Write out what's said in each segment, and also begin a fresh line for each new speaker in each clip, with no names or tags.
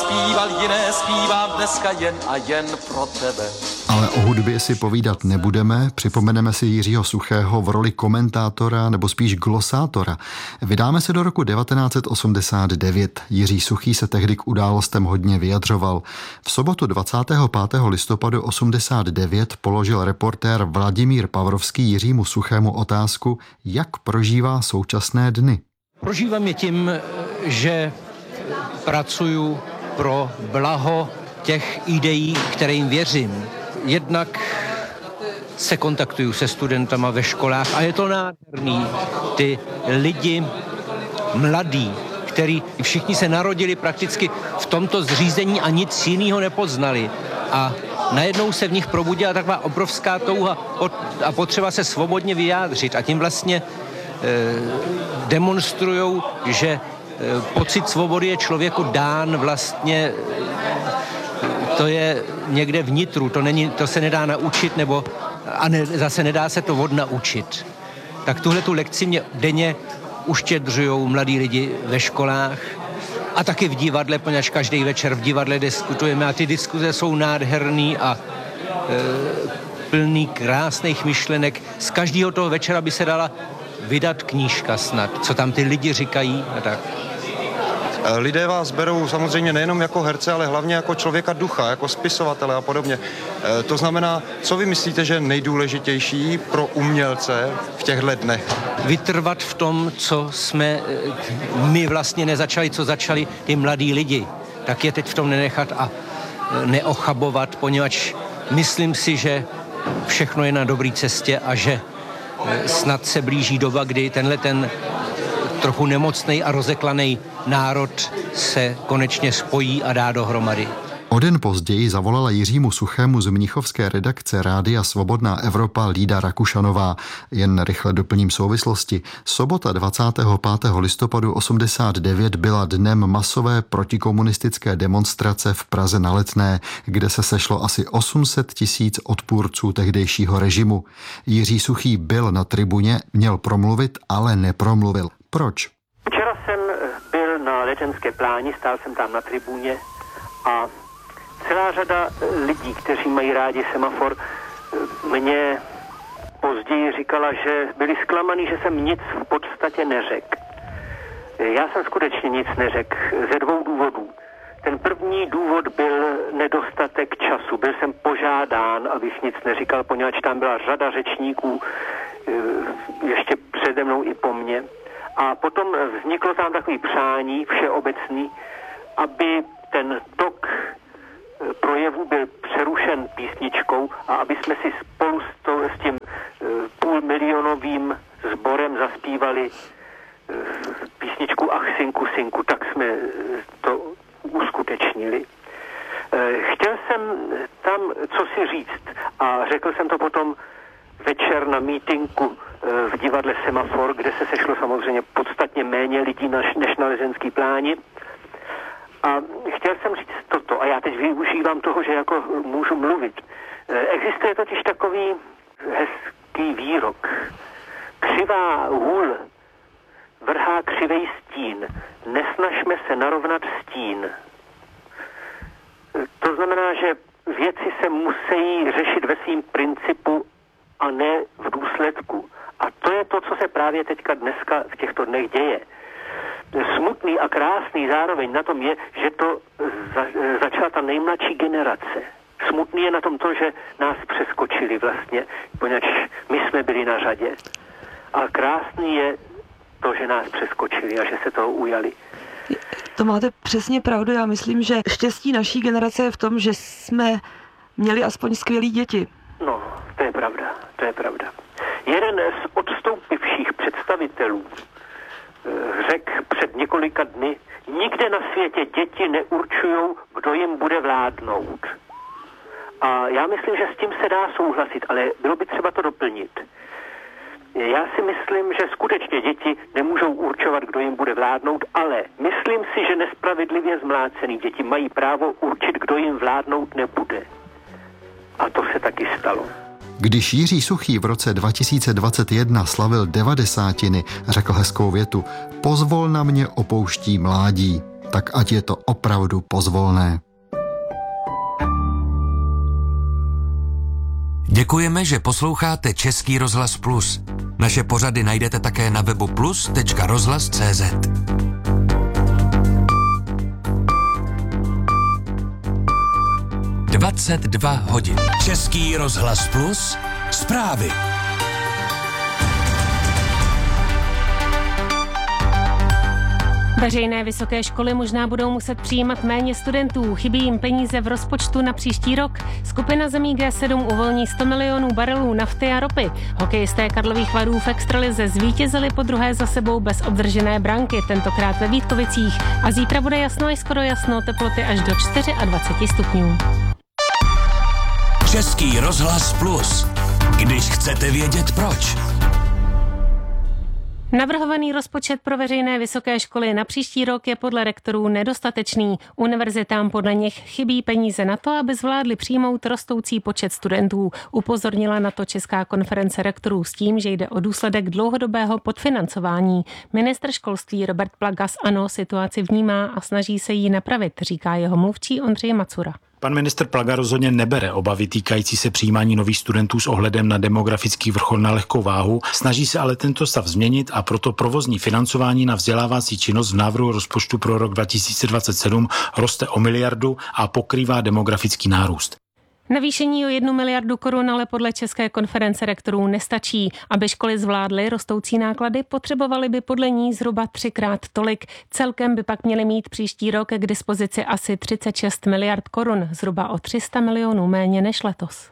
zpíval, jiné zpívám dneska jen a jen pro tebe.
Ale o hudbě si povídat nebudeme, připomeneme si Jiřího Suchého v roli komentátora nebo spíš glosátora. Vydáme se do roku 1989. Jiří Suchý se tehdy k událostem hodně vyjadřoval. V sobotu 25. listopadu 89 položil reportér Vladimír Pavrovský Jiřímu Suchému otázku, jak prožívá současné dny.
Prožívám je tím, že pracuju pro blaho těch ideí, kterým věřím. Jednak se kontaktuju se studentama ve školách a je to nádherný. Ty lidi mladí, který všichni se narodili prakticky v tomto zřízení a nic jiného nepoznali. A najednou se v nich probudila taková obrovská touha a potřeba se svobodně vyjádřit. A tím vlastně demonstrujou, že pocit svobody je člověku dán vlastně, to je někde vnitru, to se nedá naučit, zase nedá se to odnaučit. Tak tuhletu lekci mě denně uštědřujou mladí lidi ve školách a taky v divadle, poněvadž každý večer v divadle diskutujeme a ty diskuze jsou nádherný a plný krásných myšlenek. Z každého toho večera by se dala vydat knížka snad, co tam ty lidi říkají a tak.
Lidé vás berou samozřejmě nejenom jako herce, ale hlavně jako člověka ducha, jako spisovatele a podobně. To znamená, co vy myslíte, že je nejdůležitější pro umělce v těchto dnech?
Vytrvat v tom, co jsme my vlastně nezačali, co začali ty mladí lidi. Tak je teď v tom nenechat a neochabovat, poněvadž myslím si, že všechno je na dobré cestě a že snad se blíží doba, kdy ten trochu nemocnej a rozeklaný národ se konečně spojí a dá dohromady.
O den později zavolala Jiřímu Suchému z mnichovské redakce Rádia Svobodná Evropa Lída Rakušanová. Jen rychle doplním souvislosti. Sobota 25. listopadu 89 byla dnem masové protikomunistické demonstrace v Praze na Letné, kde se sešlo asi 800 000 odpůrců tehdejšího režimu. Jiří Suchý byl na tribuně, měl promluvit, ale nepromluvil. Proč?
Včera jsem byl na Letenské pláni, stál jsem tam na tribuně a celá řada lidí, kteří mají rádi Semafor, mě později říkala, že byli zklamaní, že jsem nic v podstatě neřekl. Já jsem skutečně nic neřekl ze dvou důvodů. Ten první důvod byl nedostatek času. Byl jsem požádán, abych nic neříkal, poněvadž tam byla řada řečníků ještě přede mnou i po mně. A potom vzniklo tam takový přání všeobecný, aby ten tok projevu byl přerušen písničkou a aby jsme si spolu s tím půlmilionovým sborem zaspívali písničku Ach, synku, synku. Tak jsme to uskutečnili. Chtěl jsem tam co si říct a řekl jsem to potom večer na mítinku v divadle Semafor, kde se sešlo samozřejmě podstatně méně lidí než na Letenský pláni. A chtěl jsem říct toto, a já teď využívám toho, že jako můžu mluvit. Existuje totiž takový hezký výrok. Křivá hůl vrhá křivej stín. Nesnažme se narovnat stín. To znamená, že věci se musí řešit ve svým principu a ne v důsledku. A to je to, co se právě teďka dneska v těchto dnech děje. Smutný a krásný zároveň na tom je, že to začala ta nejmladší generace. Smutný je na tom to, že nás přeskočili vlastně, poněvadž my jsme byli na řadě. A krásný je to, že nás přeskočili a že se toho ujali.
To máte přesně pravdu. Já myslím, že štěstí naší generace je v tom, že jsme měli aspoň skvělý děti.
No, to je pravda, to je pravda. Jeden z odstoupivších představitelů řekl před několika dny, nikde na světě děti neurčujou, kdo jim bude vládnout. A já myslím, že s tím se dá souhlasit, ale bylo by třeba to doplnit. Já si myslím, že skutečně děti nemůžou určovat, kdo jim bude vládnout, ale myslím si, že nespravedlivě zmlácený děti mají právo určit, kdo jim vládnout nebude. A to se taky stalo.
Když Jiří Suchý v roce 2021 slavil 90, řekl hezkou větu: pozvolna mě opouští mládí. tak ať je to opravdu pozvolné.
Děkujeme, že posloucháte Český rozhlas Plus. Naše pořady najdete také na webu plus.rozhlas.cz. hodin. Český rozhlas Plus. Zprávy.
Veřejné vysoké školy možná budou muset přijímat méně studentů. Chybí jim peníze v rozpočtu na příští rok. Skupina zemí G7 uvolní 100 milionů barelů nafty a ropy. Hokejisté Karlových Varů v extralize zvítězili podruhé za sebou bez obdržené branky, tentokrát ve Vítkovicích. A zítra bude jasno až skoro jasno, teploty až do 24 stupňů.
Český rozhlas Plus. Když chcete vědět proč.
Navrhovaný rozpočet pro veřejné vysoké školy na příští rok je podle rektorů nedostatečný. Univerzitám podle nich chybí peníze na to, aby zvládli přijmout rostoucí počet studentů. Upozornila na to Česká konference rektorů s tím, že jde o důsledek dlouhodobého podfinancování. Ministr školství Robert Plaga z ANO situaci vnímá a snaží se jí napravit, říká jeho mluvčí Ondřej Macura.
Pan ministr Plaga rozhodně nebere obavy týkající se přijímání nových studentů s ohledem na demografický vrchol na lehkou váhu, snaží se ale tento stav změnit a proto provozní financování na vzdělávací činnost v návrhu rozpočtu pro rok 2027 roste o 1 miliardu a pokrývá demografický nárůst.
Navýšení o 1 miliardu korun ale podle České konference rektorů nestačí. Aby školy zvládly rostoucí náklady, potřebovaly by podle ní zhruba 3x tolik. Celkem by pak měly mít příští rok k dispozici asi 36 miliard korun, zhruba o 300 milionů méně než letos.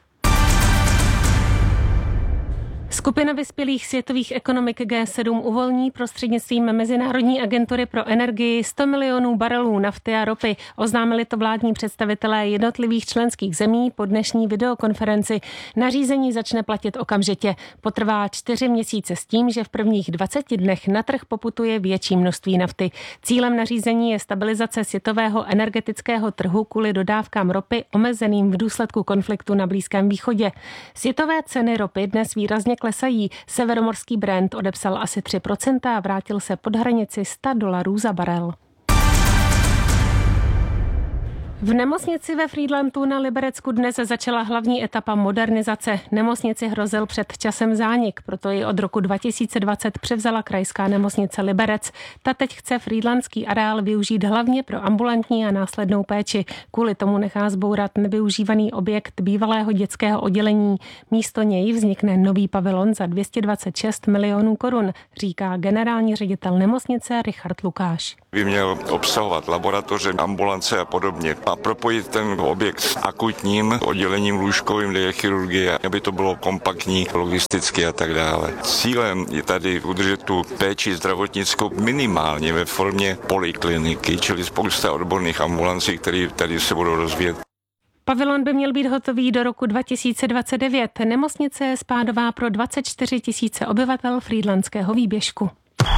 Skupina vyspělých světových ekonomik G7 uvolní prostřednictvím Mezinárodní agentury pro energii 100 milionů barelů nafty a ropy. Oznámili to vládní představitelé jednotlivých členských zemí po dnešní videokonferenci. Nařízení začne platit okamžitě. Potrvá 4 měsíce s tím, že v prvních 20 dnech na trh poputuje větší množství nafty. Cílem nařízení je stabilizace světového energetického trhu kvůli dodávkám ropy omezeným v důsledku konfliktu na Blízkém východě. Světové ceny ropy dnes výrazně klesají. Severomorský Brent odepsal asi 3% a vrátil se pod hranici $100 za barel. V nemocnici ve Frýdlantu na Liberecku dnes začala hlavní etapa modernizace. Nemocnici hrozil před časem zánik, proto ji od roku 2020 převzala krajská nemocnice Liberec. Ta teď chce frýdlantský areál využít hlavně pro ambulantní a následnou péči. Kvůli tomu nechá zbourat nevyužívaný objekt bývalého dětského oddělení. Místo něj vznikne nový pavilon za 226 milionů korun, říká generální ředitel nemocnice Richard Lukáš.
By měl obsahovat laboratoře, ambulance a podobně a propojit ten objekt s akutním oddělením lůžkovým, kde je chirurgie, aby to bylo kompaktní, logisticky a tak dále. Cílem je tady udržet tu péči zdravotnickou minimálně ve formě polikliniky, čili spousta odborných ambulancí, které tady se budou rozvíjet.
Pavilon by měl být hotový do roku 2029. Nemocnice je spádová pro 24 000 obyvatel frýdlantského výběžku.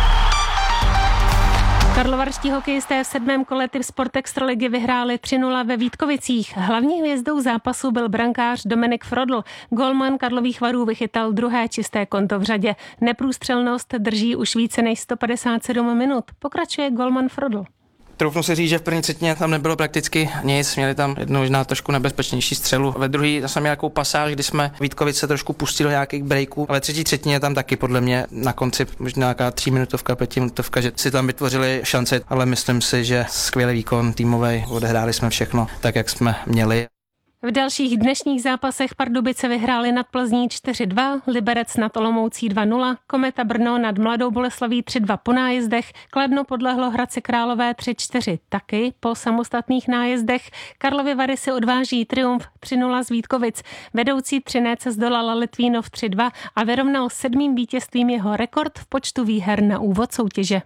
Karlovarští hokejisté v 7. kole Typ Sport Extraligy vyhráli 3-0 ve Vítkovicích. Hlavní hvězdou zápasu byl brankář Dominik Frodl. Golman Karlových Varů vychytal druhé čisté konto v řadě. Neprůstřelnost drží už více než 157 minut. Pokračuje golman Frodl.
Troufnu si říct, že v první třetině tam nebylo prakticky nic, měli tam jednu možná trošku nebezpečnější střelu. Ve druhé jsem měl nějakou pasáž, kdy jsme Vítkovice trošku pustili do nějakých breaků, ale třetí třetině tam taky podle mě na konci možná nějaká 3minutovka, 5minutovka, že si tam vytvořili šance, ale myslím si, že skvělý výkon týmový, odehráli jsme všechno tak, jak jsme měli.
V dalších dnešních zápasech Pardubice vyhráli nad Plzní 4-2, Liberec nad Olomoucí 2-0, Kometa Brno nad Mladou Boleslaví 3-2 po nájezdech, Kladno podlehlo Hradci Králové 3-4 taky po samostatných nájezdech, Karlovy Vary si odváží triumf 3-0 z Vítkovic, vedoucí Třinec zdolala Litvínov 3-2 a vyrovnal 7. vítězstvím jeho rekord v počtu výher na úvod soutěže.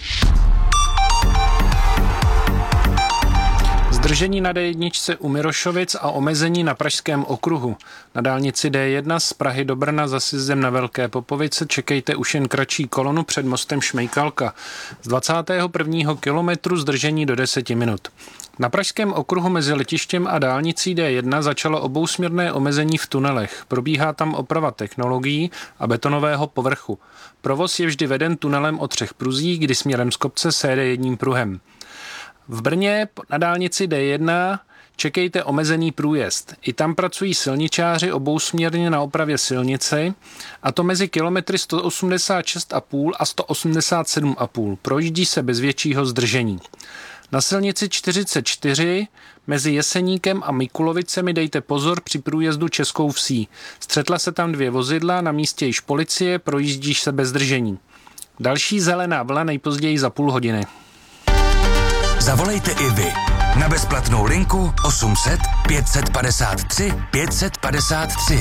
Zdržení na D1 u Mirošovic a omezení na Pražském okruhu. Na dálnici D1 z Prahy do Brna za sjezdem na Velké Popovice čekejte už jen kratší kolonu před mostem Šmejkalka. Z 21. kilometru zdržení do 10 minut. Na Pražském okruhu mezi letištěm a dálnicí D1 začalo obousměrné omezení v tunelech. Probíhá tam oprava technologií a betonového povrchu. Provoz je vždy veden tunelem o 3 pruzích, kdy směrem z kopce se jede jedním pruhem. V Brně na dálnici D1 čekejte omezený průjezd. I tam pracují silničáři obousměrně na opravě silnice, a to mezi kilometry 186,5 a 187,5. Projíždí se bez většího zdržení. Na silnici 44 mezi Jeseníkem a Mikulovicemi dejte pozor při průjezdu Českou Vsí. Střetla se tam 2 vozidla, na místě již policie, projíždíš se bez zdržení. Další zelená vlna nejpozději za půl hodiny.
Zavolejte i vy na bezplatnou linku 800 553 553.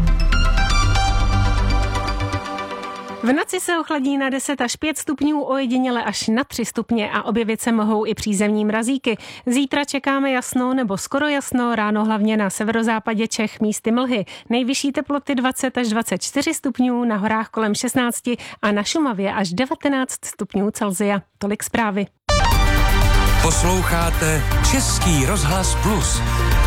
V noci se ochladí na 10 až 5 stupňů, ojediněle až na 3 stupně a objevit se mohou i přízemní mrazíky. Zítra čekáme jasno nebo skoro jasno, ráno hlavně na severozápadě Čech místy mlhy. Nejvyšší teploty 20 až 24 stupňů, na horách kolem 16 a na Šumavě až 19 stupňů Celsia. Tolik zprávy.
Posloucháte Český rozhlas Plus.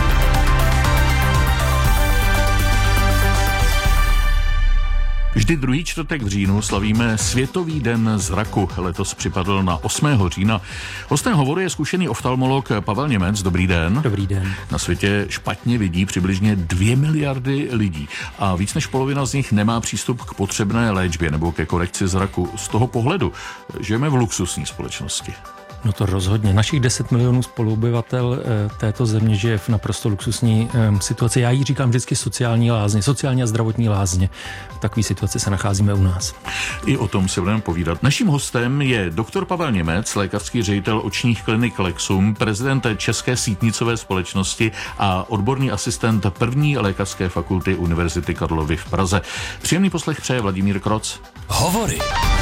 Vždy druhý čtvrtek v říjnu slavíme Světový den zraku. Letos připadl na 8. října. Hostem hovoru je zkušený oftalmolog Pavel Němec. Dobrý den.
Dobrý den.
Na světě špatně vidí přibližně 2 miliardy lidí a víc než polovina z nich nemá přístup k potřebné léčbě nebo ke korekci zraku. Z toho pohledu žijeme v luxusní společnosti.
No to rozhodně. Našich 10 milionů spoluobyvatel této země žije v naprosto luxusní situaci. Já jí říkám vždycky sociální lázně, sociální a zdravotní lázně. V takové situaci se nacházíme u nás.
I o tom se budeme povídat. Naším hostem je doktor Pavel Němec, lékařský ředitel očních klinik Lexum, prezident České sítnicové společnosti a odborný asistent 1. lékařské fakulty Univerzity Karlovy v Praze. Příjemný poslech přeje Vladimír Kroc.
Hovory.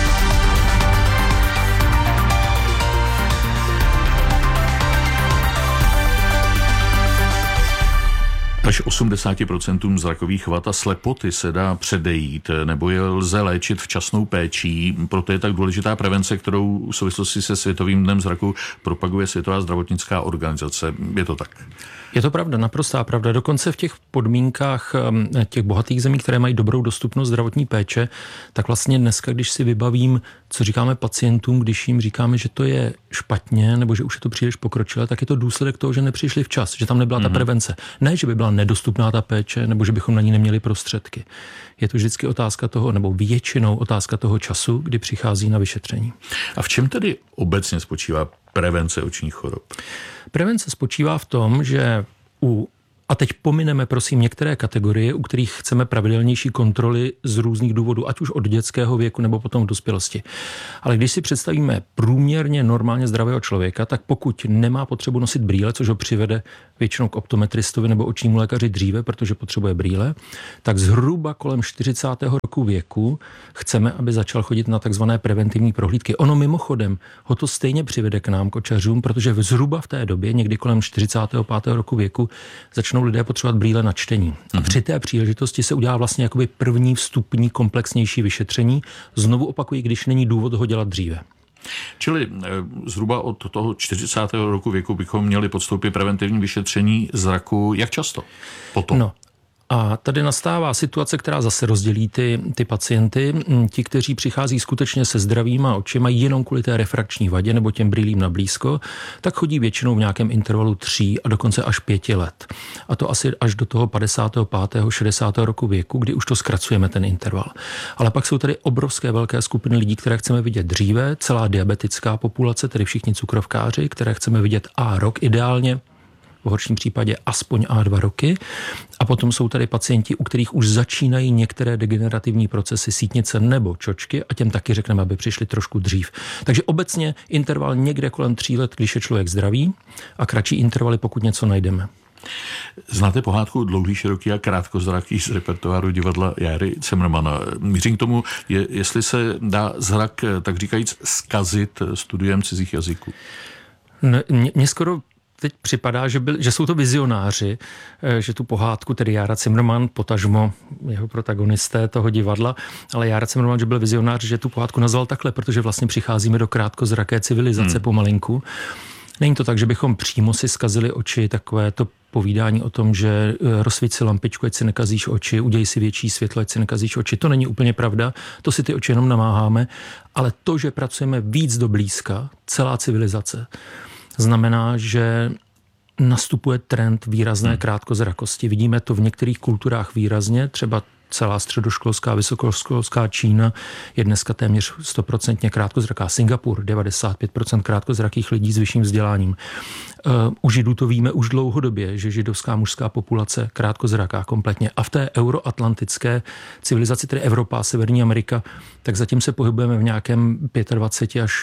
Až 80% zrakových vad a slepoty se dá předejít, nebo je lze léčit včasnou péčí. Proto je tak důležitá prevence, kterou v souvislosti se Světovým dnem zraku propaguje Světová zdravotnická organizace. Je to tak?
Je to pravda, naprostá pravda. Dokonce v těch podmínkách těch bohatých zemí, které mají dobrou dostupnost zdravotní péče, tak vlastně dneska, když si vybavím, co říkáme pacientům, když jim říkáme, že to je špatně, nebo že už je to příliš pokročilé, tak je to důsledek toho, že nepřišli včas, že tam nebyla ta prevence. Ne, že by byla nedostupná ta péče, nebo že bychom na ní neměli prostředky. Je to vždycky otázka toho, nebo většinou otázka toho času, kdy přichází na vyšetření.
A v čem tedy obecně spočívá prevence očních chorob?
Prevence spočívá v tom, že a teď pomineme prosím některé kategorie, u kterých chceme pravidelnější kontroly z různých důvodů, ať už od dětského věku nebo potom v dospělosti. Ale když si představíme průměrně normálně zdravého člověka, tak pokud nemá potřebu nosit brýle, což ho přivede většinou k optometristovi nebo očnímu lékaři dříve, protože potřebuje brýle, tak zhruba kolem 40. roku věku chceme, aby začal chodit na takzvané preventivní prohlídky. Ono mimochodem ho to stejně přivede k nám, k očařům, protože zhruba v té době, někdy kolem 45. roku věku, začnou lidé potřebovat brýle na čtení. A při té příležitosti se udělá vlastně jakoby první vstupní komplexnější vyšetření. Znovu opakuji, když není důvod ho dělat dříve.
Čili zhruba od toho 40. roku věku bychom měli podstoupit preventivní vyšetření zraku. Jak často potom?
No. A tady nastává situace, která zase rozdělí ty pacienty. Ti, kteří přichází skutečně se zdravýma očima jenom kvůli té refrakční vadě nebo těm brýlím na blízko, tak chodí většinou v nějakém intervalu 3 a dokonce až 5 let. A to asi až do toho 55. 60. roku věku, kdy už to zkracujeme ten interval. Ale pak jsou tady obrovské velké skupiny lidí, které chceme vidět dříve, celá diabetická populace, tedy všichni cukrovkáři, které chceme vidět rok ideálně, v horším případě aspoň 2 roky. A potom jsou tady pacienti, u kterých už začínají některé degenerativní procesy sítnice nebo čočky a těm taky řekneme, aby přišli trošku dřív. Takže obecně interval někde kolem 3 let, když je člověk zdravý, a kratší intervaly, pokud něco najdeme.
Znáte pohádku Dlouhý, široký a krátkozraký z repertoáru divadla Járy Cimrmana. Mířím k tomu, jestli se dá zrak, tak říkajíc, zkazit studiem cizích jazyků.
Mně skoro teď připadá, že jsou to vizionáři, že tu pohádku, tedy Jára Cimrman, potažmo jeho protagonisté toho divadla, ale Jára Cimrman, že byl vizionář, že tu pohádku nazval takhle, protože vlastně přicházíme do krátkozraké civilizace pomalinku. Není to tak, že bychom přímo si zkazili oči, takové to povídání o tom, že rozsvíť si lampičku, ať si nekazíš oči, uděj si větší světlo, ať si nekazíš oči. To není úplně pravda, to si ty oči jenom namáháme, ale to, že pracujeme víc do blízka, celá civilizace, znamená, že nastupuje trend výrazné krátkozrakosti. Vidíme to v některých kulturách výrazně, třeba celá středoškolská, vysokoškolská Čína je dneska téměř 100% krátkozraká. Singapur 95% krátkozrakých lidí s vyšším vzděláním. U Židů to víme už dlouhodobě, že židovská mužská populace krátkozraká kompletně. A v té euroatlantické civilizaci, tedy Evropa a Severní Amerika, tak zatím se pohybujeme v nějakém 25 až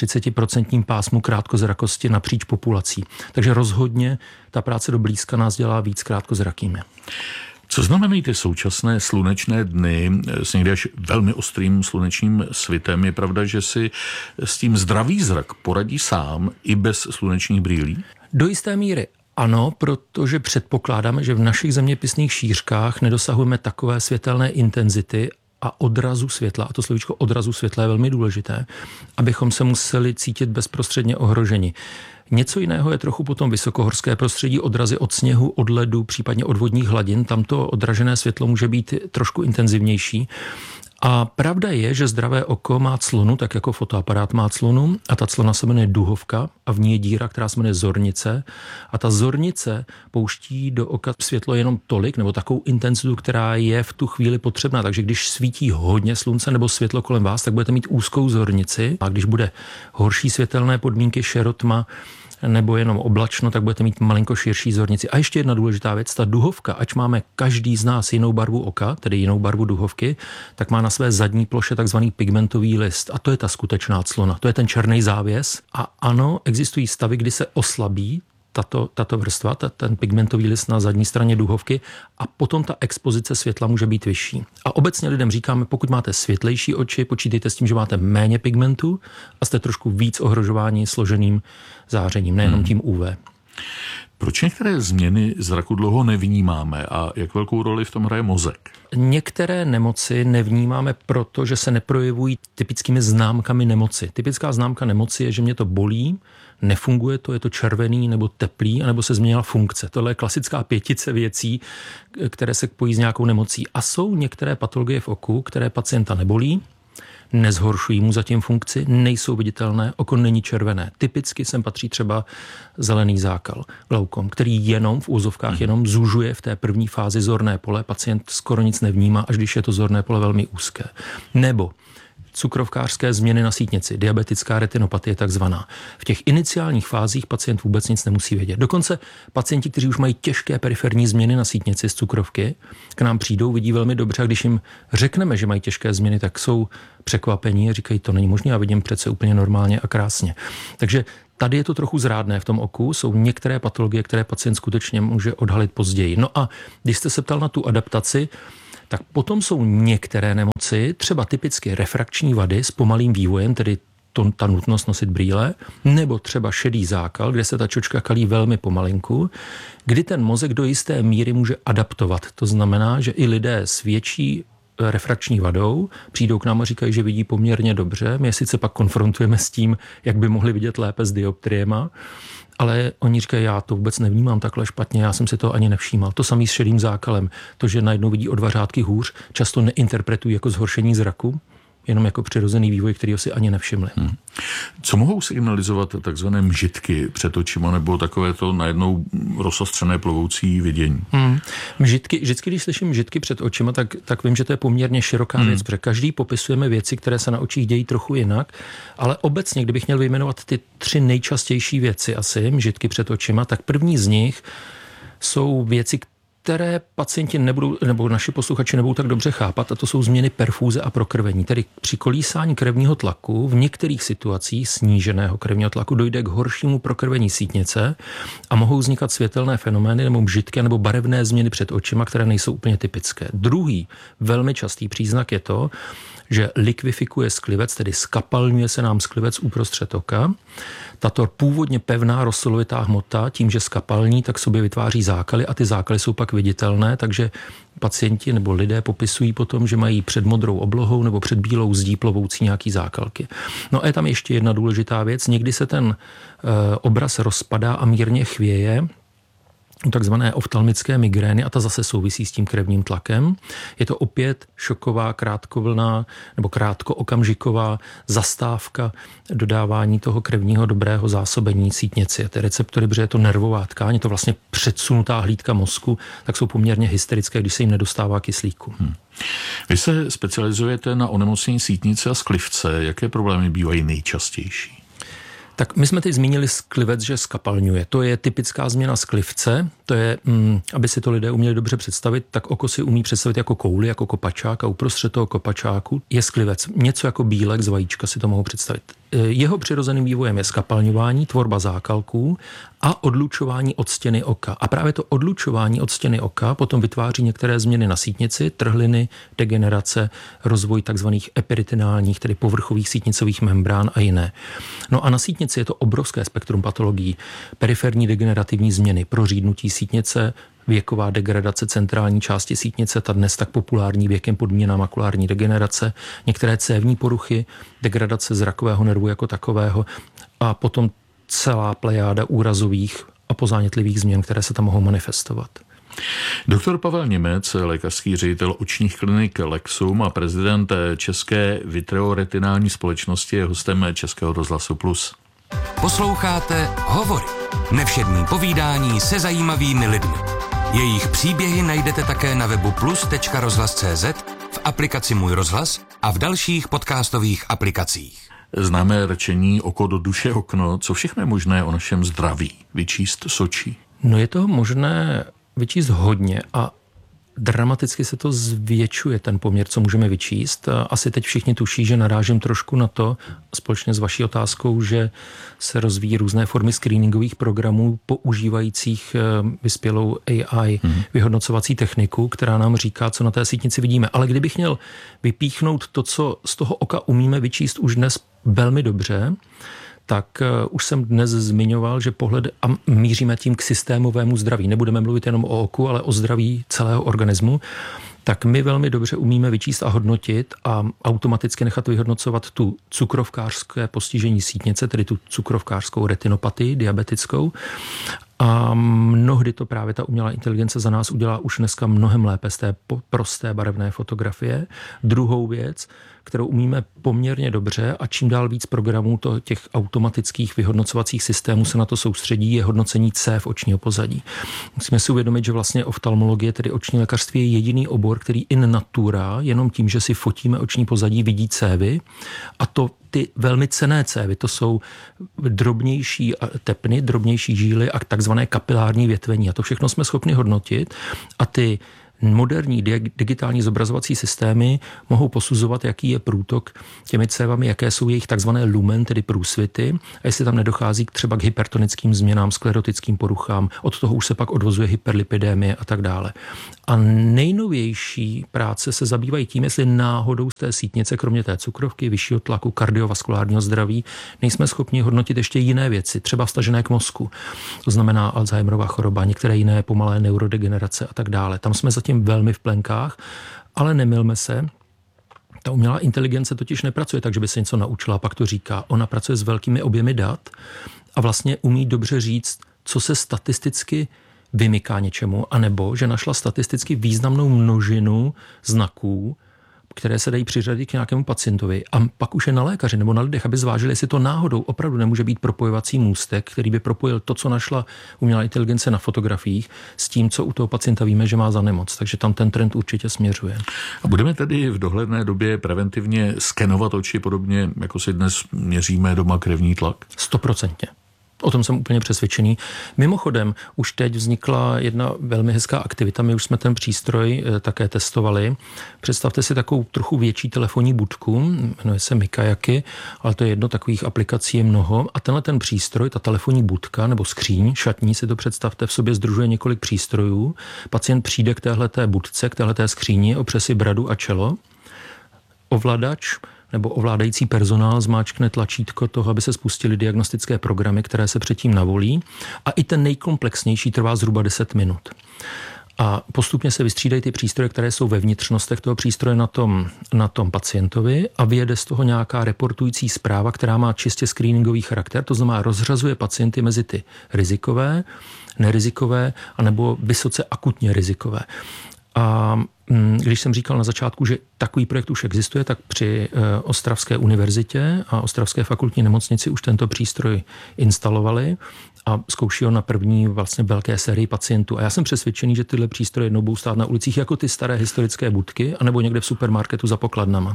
30% pásmu krátkozrakosti napříč populací. Takže rozhodně ta práce do blízka nás dělá víc krátkozrakými.
Co znamenají ty současné slunečné dny s někdy až velmi ostrým slunečním svitem? Je pravda, že si s tím zdravý zrak poradí sám i bez slunečních brýlí?
Do jisté míry ano, protože předpokládáme, že v našich zeměpisných šířkách nedosahujeme takové světelné intenzity a odrazu světla, a to slovíčko odrazu světla je velmi důležité, abychom se museli cítit bezprostředně ohroženi. Něco jiného je trochu potom vysokohorské prostředí, odrazy od sněhu, od ledu, případně od vodních hladin. Tam to odražené světlo může být trošku intenzivnější. A pravda je, že zdravé oko má clonu, tak jako fotoaparát má clonu, a ta clona se jmenuje duhovka a v ní je díra, která se jmenuje zornice. A ta zornice pouští do oka světlo jenom tolik, nebo takovou intenzitu, která je v tu chvíli potřebná. Takže když svítí hodně slunce nebo světlo kolem vás, tak budete mít úzkou zornici. A když bude horší světelné podmínky, šerotma, nebo jenom oblačno, tak budete mít malinko širší zornici. A ještě jedna důležitá věc, ta duhovka, ať máme každý z nás jinou barvu oka, tedy jinou barvu duhovky, tak má na své zadní ploše takzvaný pigmentový list. A to je ta skutečná clona, to je ten černý závěs. A ano, existují stavy, kdy se oslabí tato vrstva, ten pigmentový list na zadní straně duhovky a potom ta expozice světla může být vyšší. A obecně lidem říkáme, pokud máte světlejší oči, počítejte s tím, že máte méně pigmentu a jste trošku víc ohrožováni složeným zářením, nejenom tím UV.
Proč některé změny zraku dlouho nevnímáme a jak velkou roli v tom hraje mozek?
Některé nemoci nevnímáme, protože se neprojevují typickými známkami nemoci. Typická známka nemoci je, že mě to bolí, nefunguje to, je to červený nebo teplý, anebo se změnila funkce. Tohle je klasická pětice věcí, které se pojí s nějakou nemocí. A jsou některé patologie v oku, které pacienta nebolí, nezhoršují mu zatím funkci, nejsou viditelné, oko není červené. Typicky sem patří třeba zelený zákal, glaukom, který jenom v úzovkách jenom zužuje v té první fázi zorné pole. Pacient skoro nic nevnímá, až když je to zorné pole velmi úzké. Nebo cukrovkářské změny na sítnici, diabetická retinopatie takzvaná. V těch iniciálních fázích pacient vůbec nic nemusí vědět. Dokonce pacienti, kteří už mají těžké periferní změny na sítnici z cukrovky, k nám přijdou, vidí velmi dobře a když jim řekneme, že mají těžké změny, tak jsou překvapení a říkají, to není možné, já vidím přece úplně normálně a krásně. Takže tady je to trochu zrádné v tom oku, jsou některé patologie, které pacient skutečně může odhalit později. No a když jste se ptal na tu adaptaci, tak potom jsou některé nemoci, třeba typicky refrakční vady s pomalým vývojem, tedy ta nutnost nosit brýle, nebo třeba šedý zákal, kde se ta čočka kalí velmi pomalinku, kdy ten mozek do jisté míry může adaptovat. To znamená, že i lidé s větší refrakční vadou přijdou k nám a říkají, že vidí poměrně dobře. My je sice pak konfrontujeme s tím, jak by mohli vidět lépe s dioptriema, ale oni říkají, já to vůbec nevnímám takhle špatně, já jsem si to ani nevšímal. To samý s šedým zákalem, to, že najednou vidí o 2 řádky hůř, často neinterpretují jako zhoršení zraku, jenom jako přirozený vývoj, kterýho si ani nevšimli.
Co mohou signalizovat takzvané mžitky před očima nebo takové to najednou rozostřené plovoucí vidění?
Mžitky, vždycky, když slyším mžitky před očima, tak vím, že to je poměrně široká věc, protože každý popisujeme věci, které se na očích dějí trochu jinak, ale obecně, kdybych měl vyjmenovat ty 3 nejčastější věci asi, mžitky před očima, tak první z nich jsou věci, které pacienti nebudou, nebo naši posluchači nebudou tak dobře chápat, a to jsou změny perfúze a prokrvení. Tedy při kolísání krevního tlaku v některých situacích sníženého krevního tlaku dojde k horšímu prokrvení sítnice a mohou vznikat světelné fenomény nebo mžitky nebo barevné změny před očima, které nejsou úplně typické. Druhý velmi častý příznak je to, že likvifikuje sklivec, tedy skapalňuje se nám sklivec uprostřed oka. Tato původně pevná rozsolovitá hmota, tím, že skapalní, tak sobě vytváří zákaly a ty zákaly jsou pak viditelné, takže pacienti nebo lidé popisují potom, že mají před modrou oblohou nebo před bílou zdí plovoucí nějaký zákalky. No a je tam ještě jedna důležitá věc. Někdy se ten obraz rozpadá a mírně chvěje, takzvané oftalmické migrény a ta zase souvisí s tím krevním tlakem. Je to opět šoková, krátkovlná nebo krátkookamžiková zastávka dodávání toho krevního dobrého zásobení sítnici. Ty receptory, protože je to nervová tkáň, je to vlastně předsunutá hlídka mozku, tak jsou poměrně hysterické, když se jim nedostává kyslíku.
Vy se specializujete na onemocnění sítnice a sklivce. Jaké problémy bývají nejčastější?
Tak my jsme teď zmínili sklivec, že skapalňuje. To je typická změna sklivce. To je, aby si to lidé uměli dobře představit, tak oko si umí představit jako kouli, jako kopačák a uprostřed toho kopačáku je sklivec. Něco jako bílek z vajíčka si to mohou představit. Jeho přirozeným vývojem je skapalňování, tvorba zákalků a odlučování od stěny oka. A právě to odlučování od stěny oka potom vytváří některé změny na sítnici, trhliny, degenerace, rozvoj takzvaných eperitinálních, tedy povrchových sítnicových membrán a jiné. No a na sítnici je to obrovské spektrum patologií. Periferní degenerativní změny, prořídnutí sítnice, věková degradace centrální části sítnice, ta dnes tak populární věkem podmíněná makulární degenerace, některé cévní poruchy, degradace zrakového nervu jako takového a potom celá plejáda úrazových a pozánětlivých změn, které se tam mohou manifestovat.
Doktor Pavel Němec, lékařský ředitel očních klinik Lexum a prezident České vitreoretinální společnosti, je hostem Českého rozhlasu Plus.
Posloucháte Hovory. Nevšední povídání se zajímavými lidmi. Jejich příběhy najdete také na webu plus.rozhlas.cz, v aplikaci Můj rozhlas a v dalších podcastových aplikacích.
Známé rčení oko do duše okno. Co všechno je možné o našem zdraví vyčíst z očí?
No je toho možné vyčíst hodně a dramaticky se to zvětšuje, ten poměr, co můžeme vyčíst. Asi teď všichni tuší, že narážím trošku na to, společně s vaší otázkou, že se rozvíjí různé formy screeningových programů používajících vyspělou AI vyhodnocovací techniku, která nám říká, co na té sítnici vidíme. Ale kdybych měl vypíchnout to, co z toho oka umíme vyčíst už dnes velmi dobře, tak už jsem dnes zmiňoval, že pohled a míříme tím k systémovému zdraví. Nebudeme mluvit jenom o oku, ale o zdraví celého organismu. Tak my velmi dobře umíme vyčíst a hodnotit a automaticky nechat vyhodnocovat tu cukrovkářské postižení sítnice, tedy tu cukrovkářskou retinopatii diabetickou. A mnohdy to právě ta umělá inteligence za nás udělá už dneska mnohem lépe z té prosté barevné fotografie. Druhou věc, kterou umíme poměrně dobře a čím dál víc programů těch automatických vyhodnocovacích systémů se na to soustředí, je hodnocení cév očního pozadí. Musíme si uvědomit, že vlastně oftalmologie, tedy oční lékařství, je jediný obor, který in natura, jenom tím, že si fotíme oční pozadí, vidí cévy a to ty velmi cenné cévy, to jsou drobnější tepny, drobnější žíly a takzvané kapilární větvení. A to všechno jsme schopni hodnotit a ty moderní digitální zobrazovací systémy mohou posuzovat, jaký je průtok těmi cévami, jaké jsou jejich takzvané lumen, tedy průsvity, a jestli tam nedochází třeba k hypertonickým změnám, sklerotickým poruchám, od toho už se pak odvozuje hyperlipidémie a tak dále. A nejnovější práce se zabývají tím, jestli náhodou z té sítnice, kromě té cukrovky, vyššího tlaku, kardiovaskulárního zdraví, nejsme schopni hodnotit ještě jiné věci, třeba vztažené k mozku. To znamená Alzheimerova choroba, některé jiné pomalé neurodegenerace a tak dále. Tam jsme zatím velmi v plenkách, ale nemylme se, ta umělá inteligence totiž nepracuje tak, že by se něco naučila, pak to říká. Ona pracuje s velkými objemy dat a vlastně umí dobře říct, co se statisticky vymyká něčemu, anebo že našla statisticky významnou množinu znaků, které se dají přiřadit k nějakému pacientovi. A pak už je na lékaři nebo na lidech, aby zvážili, jestli to náhodou opravdu nemůže být propojovací můstek, který by propojil to, co našla umělá inteligence na fotografiích, s tím, co u toho pacienta víme, že má za nemoc. Takže tam ten trend určitě směřuje.
A budeme tedy v dohledné době preventivně skenovat oči, podobně jako si dnes měříme doma krevní tlak?
100%. O tom jsem úplně přesvědčený. Mimochodem, už teď vznikla jedna velmi hezká aktivita. My už jsme ten přístroj také testovali. Představte si takovou trochu větší telefonní budku, jmenuje se Mikajaky, ale to je jedno, takových aplikací je mnoho. A tenhle ten přístroj, ta telefonní budka nebo skříň, šatní, si to představte, v sobě sdružuje několik přístrojů. Pacient přijde k téhleté budce, k téhleté skříni, opře si bradu a čelo. Ovladač nebo ovládající personál zmáčkne tlačítko toho, aby se spustily diagnostické programy, které se předtím navolí. A i ten nejkomplexnější trvá zhruba 10 minut. A postupně se vystřídají ty přístroje, které jsou ve vnitřnostech toho přístroje na tom pacientovi a vyjede z toho nějaká reportující zpráva, která má čistě screeningový charakter, to znamená rozřazuje pacienty mezi ty rizikové, nerizikové anebo vysoce akutně rizikové. A když jsem říkal na začátku, že takový projekt už existuje, tak při Ostravské univerzitě a Ostravské fakultní nemocnici už tento přístroj instalovali a zkouší ho na první vlastně velké sérii pacientů. A já jsem přesvědčený, že tyhle přístroje jednou budou stát na ulicích jako ty staré historické budky anebo někde v supermarketu za pokladnama.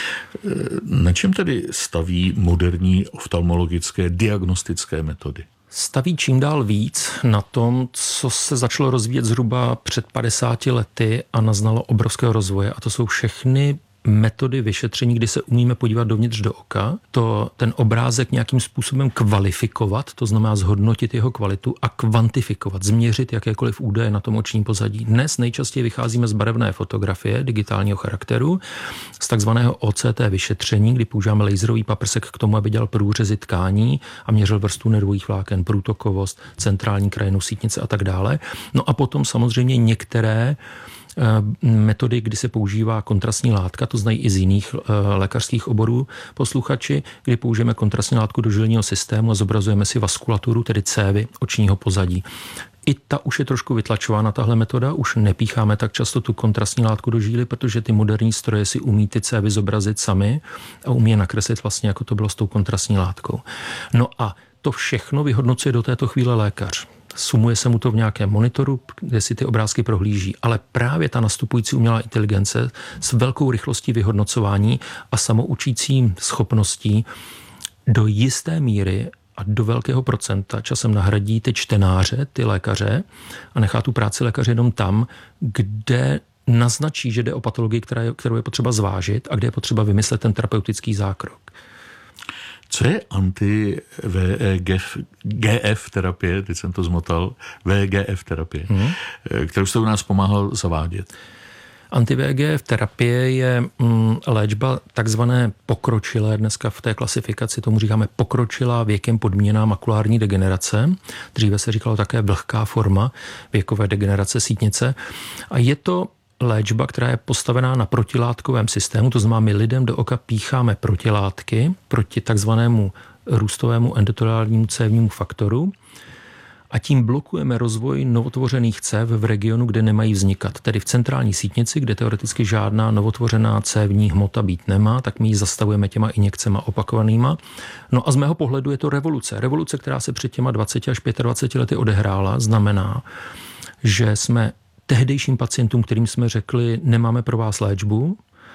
Na čem tedy staví moderní oftalmologické diagnostické metody?
Staví čím dál víc na tom, co se začalo rozvíjet zhruba před 50 lety a naznalo obrovského rozvoje. A to jsou všechny metody vyšetření, kdy se umíme podívat dovnitř do oka, ten obrázek nějakým způsobem kvalifikovat, to znamená zhodnotit jeho kvalitu a kvantifikovat, změřit jakékoliv údaje na tom očním pozadí. Dnes nejčastěji vycházíme z barevné fotografie digitálního charakteru, z takzvaného OCT vyšetření, kdy používáme laserový paprsek k tomu, aby dělal průřezy tkání a měřil vrstvu nervových vláken, průtokovost, centrální krajinu sítnice a tak dále. No a potom samozřejmě některé metody, kdy se používá kontrastní látka, to znají i z jiných lékařských oborů posluchači, kdy použijeme kontrastní látku do žilního systému a zobrazujeme si vaskulaturu, tedy cévy očního pozadí. I ta už je trošku vytlačována, tahle metoda, už nepícháme tak často tu kontrastní látku do žíly, protože ty moderní stroje si umí ty cévy zobrazit sami a umí je nakreslit vlastně, jako to bylo s tou kontrastní látkou. No a to všechno vyhodnocuje do této chvíle lékař. Sumuje se mu to v nějakém monitoru, kde si ty obrázky prohlíží, ale právě ta nastupující umělá inteligence s velkou rychlostí vyhodnocování a samoučící schopností do jisté míry a do velkého procenta časem nahradí ty čtenáře, ty lékaře a nechá tu práci lékaře jenom tam, kde naznačí, že jde o patologii, kterou je potřeba zvážit a kde je potřeba vymyslet ten terapeutický zákrok.
Co je anti-VEGF terapie, teď jsem to zmotal, VEGF terapie, kterou jste u nás pomáhal zavádět?
Anti-VEGF terapie je léčba takzvané pokročilé, dneska v té klasifikaci tomu říkáme pokročilá věkem podmíněná makulární degenerace. Dříve se říkalo také vlhká forma věkové degenerace sítnice. A je to léčba, která je postavená na protilátkovém systému, to znamená, my lidem do oka pícháme protilátky proti takzvanému růstovému endoteliálnímu cévnímu faktoru a tím blokujeme rozvoj novotvořených cév v regionu, kde nemají vznikat. Tedy v centrální sítnici, kde teoreticky žádná novotvořená cévní hmota být nemá, tak my ji zastavujeme těma injekcema opakovanýma. No a z mého pohledu je to revoluce. Revoluce, která se před těma 20 až 25 lety odehrála, znamená, že jsme tehdejším pacientům, kterým jsme řekli, nemáme pro vás léčbu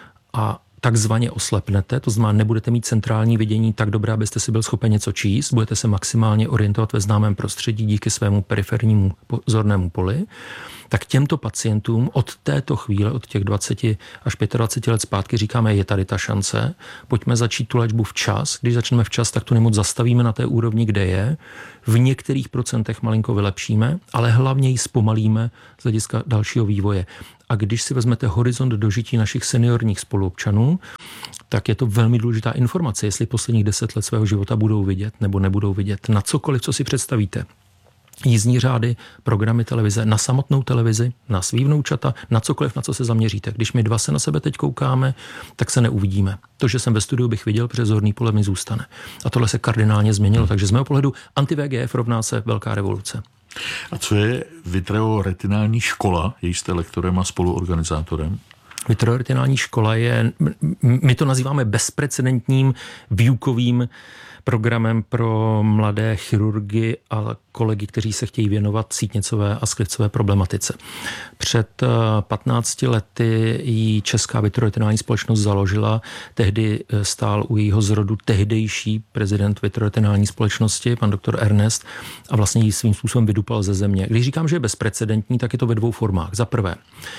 a takzvaně oslepnete, to znamená, nebudete mít centrální vidění tak dobré, abyste si byl schopen něco číst, budete se maximálně orientovat ve známém prostředí díky svému perifernímu zornému poli, tak těmto pacientům od této chvíle, od těch 20 až 25 let zpátky říkáme, je tady ta šance, pojďme začít tu léčbu včas. Když začneme včas, tak tu nemoc zastavíme na té úrovni, kde je. V některých procentech malinko vylepšíme, ale hlavně ji zpomalíme z hlediska dalšího vývoje. A když si vezmete horizont dožití našich seniorních spoluobčanů, tak je to velmi důležitá informace, jestli posledních 10 let svého života budou vidět nebo nebudou vidět na cokoliv, co si představíte. Jízdní řády, programy televize, na samotnou televizi, na svý vnoučata, na cokoliv, na co se zaměříte. Když my dva se na sebe teď koukáme, tak se neuvidíme. To, že jsem ve studiu, bych viděl, protože zorný pole mi zůstane. A tohle se kardinálně změnilo, takže z mého pohledu anti-VEGF rovná se velká revoluce.
A co je vitreoretinální škola, její jste lektorem a spoluorganizátorem?
Vitreoretinální škola je, my to nazýváme bezprecedentním výukovým programem pro mladé chirurgy a kolegy, kteří se chtějí věnovat sítnicové a sklizcové problematice. Před 15 lety ji Česká vitreoretinální společnost založila, tehdy stál u jejího zrodu tehdejší prezident vitreoretinální společnosti, pan doktor Ernest, a vlastně ji svým způsobem vydupal ze země. Když říkám, že je bezprecedentní, tak je to ve dvou formách. Za prvé,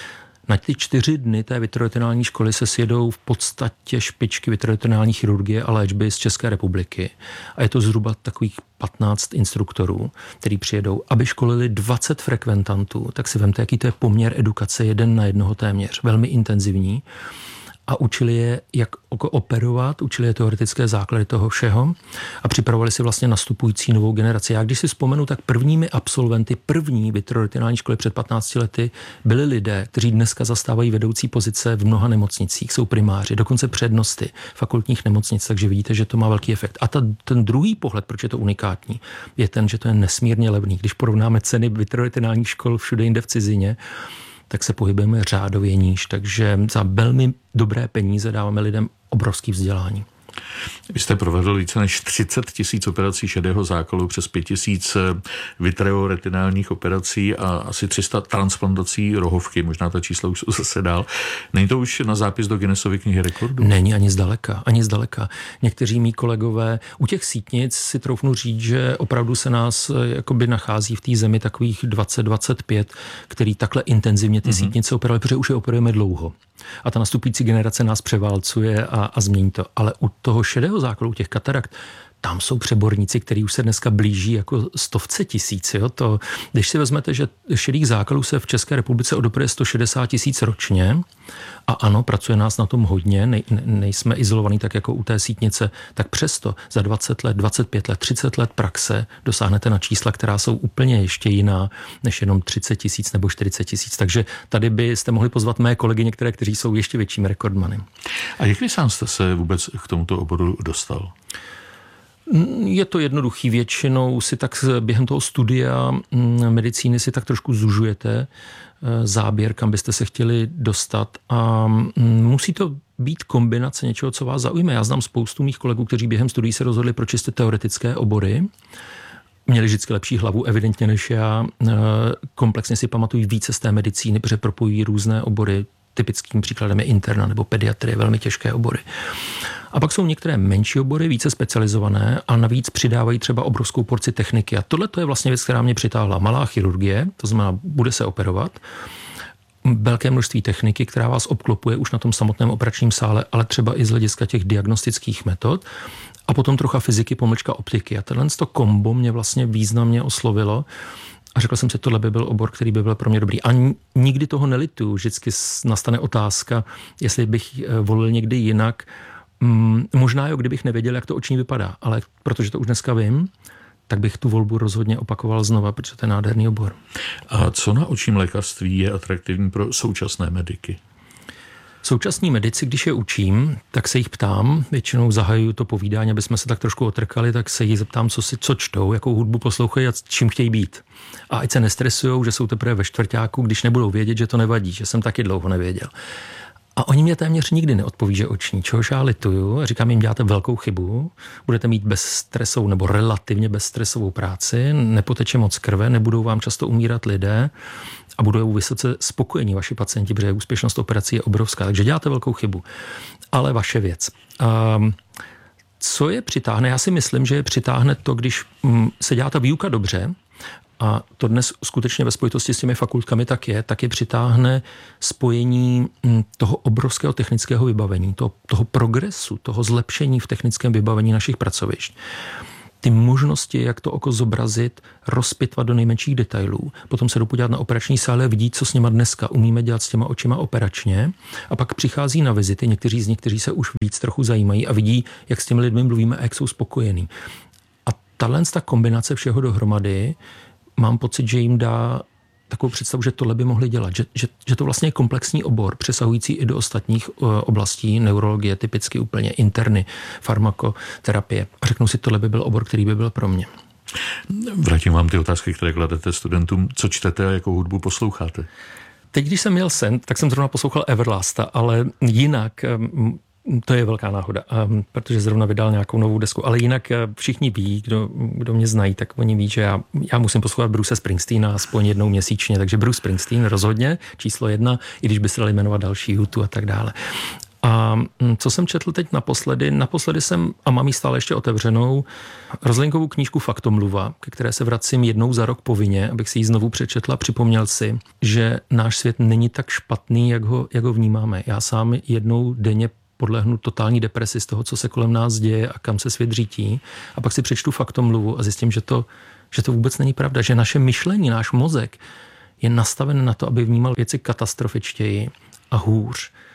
na ty 4 dny té vitreoretinální školy se sjedou v podstatě špičky vitreoretinální chirurgie a léčby z České republiky. A je to zhruba takových 15 instruktorů, kteří přijedou, aby školili 20 frekventantů. Tak si vemte, jaký to je poměr edukace 1 na 1 téměř. Velmi intenzivní. a učili je, jak operovat, učili je teoretické základy toho všeho a připravovali si vlastně nastupující novou generaci. Já když si vzpomenu, tak prvními absolventy první vitroretinální školy před 15 lety byli lidé, kteří dneska zastávají vedoucí pozice v mnoha nemocnicích, jsou primáři, dokonce přednosty fakultních nemocnic, takže vidíte, že to má velký efekt. A ten druhý pohled, proč je to unikátní, je ten, že to je nesmírně levný. Když porovnáme ceny vitroretinálních škol všude jinde v cizině, tak se pohybujeme řádově níž, takže za velmi dobré peníze dáváme lidem obrovský vzdělání.
Vy jste provedl více než 30 000 operací šedého zákalu, přes 5 000 vitreoretinálních operací a asi 300 transplantací rohovky. Možná ta čísla už jsou zase dál. Není to už na zápis do Guinnessovy knihy rekordů?
Není ani zdaleka. Někteří mý kolegové u těch sítnic si troufnu říct, že opravdu se nás jakoby nachází v té zemi takových 20-25, který takhle intenzivně ty sítnice operovali, protože už je operujeme dlouho. A ta nastupující generace nás převálcuje a změní to. Ale u toho šedého zákalu, těch katarakt, tam jsou přeborníci, kteří už se dneska blíží jako 100 000. Jo? To, když si vezmete, že šedých zákalů se v České republice odoperuje 160 000 ročně a ano, pracuje nás na tom hodně, nejsme izolovaní tak jako u té sítnice, tak přesto za 20 let, 25 let, 30 let praxe dosáhnete na čísla, která jsou úplně ještě jiná než jenom 30 000 nebo 40 000. Takže tady byste mohli pozvat mé kolegy některé, kteří jsou ještě většími rekordmany.
A jak vy sám jste se vůbec k tomuto oboru dostal?
Je to jednoduchý, většinou si tak během toho studia medicíny si tak trošku zužujete záběr, kam byste se chtěli dostat a musí to být kombinace něčeho, co vás zaujme. Já znám spoustu mých kolegů, kteří během studií se rozhodli pro čistě teoretické obory. Měli vždycky lepší hlavu, evidentně než já. Komplexně si pamatují více z té medicíny, protože propojují různé obory. Typickým příkladem je interna nebo pediatrie, velmi těžké obory. A pak jsou některé menší obory, více specializované a navíc přidávají třeba obrovskou porci techniky. A tohle to je vlastně věc, která mě přitáhla. Malá chirurgie, to znamená, bude se operovat, velké množství techniky, která vás obklopuje už na tom samotném operačním sále, ale třeba i z hlediska těch diagnostických metod. A potom trocha fyziky, pomlčka optiky. A tenhle to kombo mě vlastně významně oslovilo. A řekl jsem si, tohle by byl obor, který by byl pro mě dobrý. A nikdy toho nelituju. Vždycky nastane otázka, jestli bych volil někdy jinak. Možná jo, kdybych nevěděl, jak to oční vypadá, ale protože to už dneska vím, tak bych tu volbu rozhodně opakoval znova, protože to je nádherný obor.
A co na očním lékařství je atraktivní pro současné mediky?
Současní medici, když je učím, tak se jich ptám, většinou zahajuju to povídání, aby jsme se tak trošku otrkali, tak se jich zeptám, co čtou, jakou hudbu poslouchají a čím chtějí být. A ať se nestresujou, že jsou teprve ve čtvrťáku, když nebudou vědět, že to nevadí, že jsem taky dlouho nevěděl. A oni mě téměř nikdy neodpoví, že oční, čehož já lituju a říkám jim, děláte velkou chybu, budete mít bezstresovou nebo relativně bezstresovou práci, nepoteče moc krve, nebudou vám často umírat lidé a budou vysoce spokojení vaši pacienti, protože úspěšnost operací je obrovská, takže děláte velkou chybu. Ale vaše věc. Co je přitáhne? Já si myslím, že je přitáhne to, když se dělá ta výuka dobře, a to dnes skutečně ve spojitosti s těmi fakultkami tak je přitáhne spojení toho obrovského technického vybavení, toho progresu, toho zlepšení v technickém vybavení našich pracovišť. Ty možnosti, jak to oko zobrazit, rozpitvat do nejmenších detailů. Potom se jdu podívat na operační sále a vidí, co s nima dneska umíme dělat s těma očima operačně. A pak přichází na vizity, někteří z nich, kteří se už víc trochu zajímají a vidí, jak s těmi lidmi mluvíme a jak jsou spokojení. A ta kombinace všeho dohromady, mám pocit, že jim dá takovou představu, že tohle by mohli dělat. Že to vlastně je komplexní obor, přesahující i do ostatních oblastí neurologie, typicky úplně interny, farmakoterapie. A řeknu si, tohle by byl obor, který by byl pro mě.
Vrátím vám ty otázky, které kladete studentům. Co čtete a jakou hudbu posloucháte?
Teď, když jsem měl sen, tak jsem zrovna poslouchal Everlasta, ale jinak to je velká náhoda, protože zrovna vydal nějakou novou desku, ale jinak všichni ví, kdo mě znají, tak oni ví, že já musím poslouchat Bruce Springsteena aspoň jednou měsíčně, takže Bruce Springsteen rozhodně, číslo 1, i když by se dali jmenovat další YouTube a tak dále. A co jsem četl teď naposledy jsem, a mám ji stále ještě otevřenou, Rozlinkovou knížku Faktomluva, ke které se vracím jednou za rok povinně, abych si ji znovu přečetl a připomněl si, že náš svět není tak špatný, jak ho vnímáme. Já sám jednou denně podlehnu totální depresi z toho, co se kolem nás děje a kam se svět řítí. A pak si přečtu Faktomluvu a zjistím, že to vůbec není pravda, že naše myšlení, náš mozek je nastaven na to, aby vnímal věci katastrofičtěji a hůř,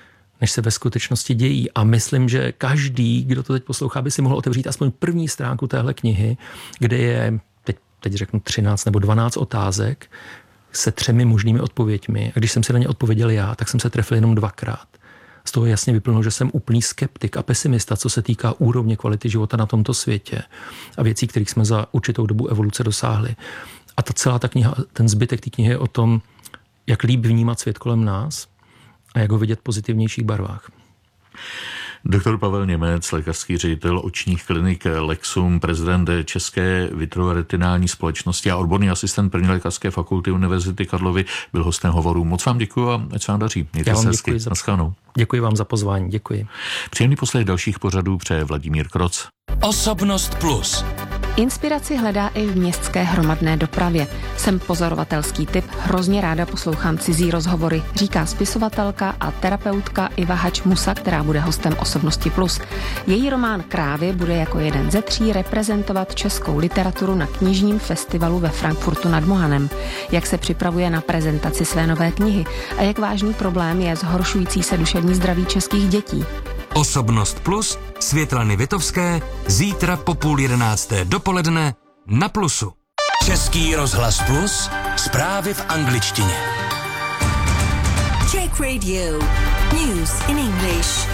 než se ve skutečnosti dějí. A myslím, že každý, kdo to teď poslouchá, by si mohl otevřít aspoň první stránku téhle knihy, kde je, teď řeknu 13 nebo 12 otázek se 3 možnými odpověďmi. A když jsem si na ně odpověděl já, tak jsem se trefil jenom 2krát. Z toho jasně vyplnulo, že jsem úplný skeptik a pesimista, co se týká úrovně kvality života na tomto světě a věcí, kterých jsme za určitou dobu evoluce dosáhli. A ta celá ta kniha, ten zbytek té knihy je o tom, jak líp vnímat svět kolem nás a jak ho vidět v pozitivnějších barvách.
Doktor Pavel Němec, lékařský ředitel očních klinik Lexum, prezident České vitroretinální společnosti a odborný asistent první lékařské fakulty Univerzity Karlovy, byl hostem Hovoru. Moc vám děkuji a ať se vám daří. Mějte se hezky.
Děkuji vám za pozvání. Děkuji.
Příjemný poslech dalších pořadů přeje Vladimír Kroc.
Osobnost plus.
Inspiraci hledá i v městské hromadné dopravě. Jsem pozorovatelský typ, hrozně ráda poslouchám cizí rozhovory, říká spisovatelka a terapeutka Iva Hač-Musa, která bude hostem Osobnosti plus. Její román Krávy bude jako jeden ze 3 reprezentovat českou literaturu na knižním festivalu ve Frankfurtu nad Mohanem. Jak se připravuje na prezentaci své nové knihy a jak vážný problém je zhoršující se duševní zdraví českých dětí.
Osobnost plus Světlany Vitovské zítra po 10:30 dopoledne na Plusu. Český rozhlas plus, zprávy v angličtině.
Czech Radio. News in English.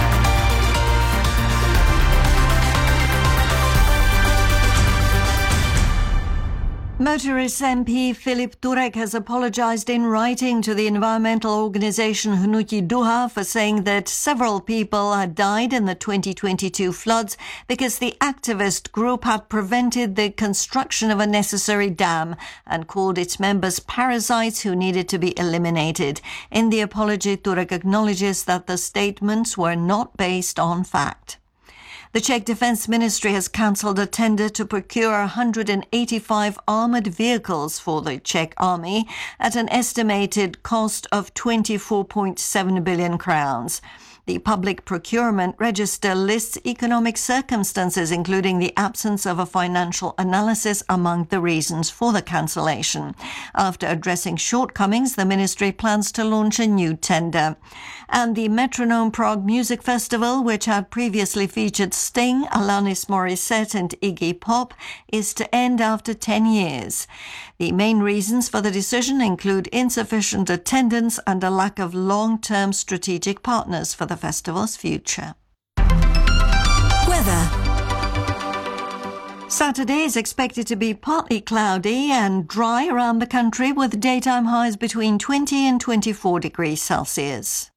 Motorist MP Filip Turek has apologized in writing to the environmental organization Hnutí Duha for saying that several people had died in the 2022 floods because the activist group had prevented the construction of a necessary dam and called its members parasites who needed to be eliminated. In the apology, Turek acknowledges that the statements were not based on fact. The Czech Defence Ministry has cancelled a tender to procure 185 armoured vehicles for the Czech army at an estimated cost of 24.7 billion crowns. The public procurement register lists economic circumstances, including the absence of a financial analysis, among the reasons for the cancellation. After addressing shortcomings, the ministry plans to launch a new tender. And the Metronome Prague Music Festival, which had previously featured Sting, Alanis Morissette and Iggy Pop, is to end after 10 years. The main reasons for the decision include insufficient attendance and a lack of long-term strategic partners for the festival's future.
Weather.
Saturday is expected to be partly cloudy and dry around the country with daytime highs between 20 and 24 degrees Celsius.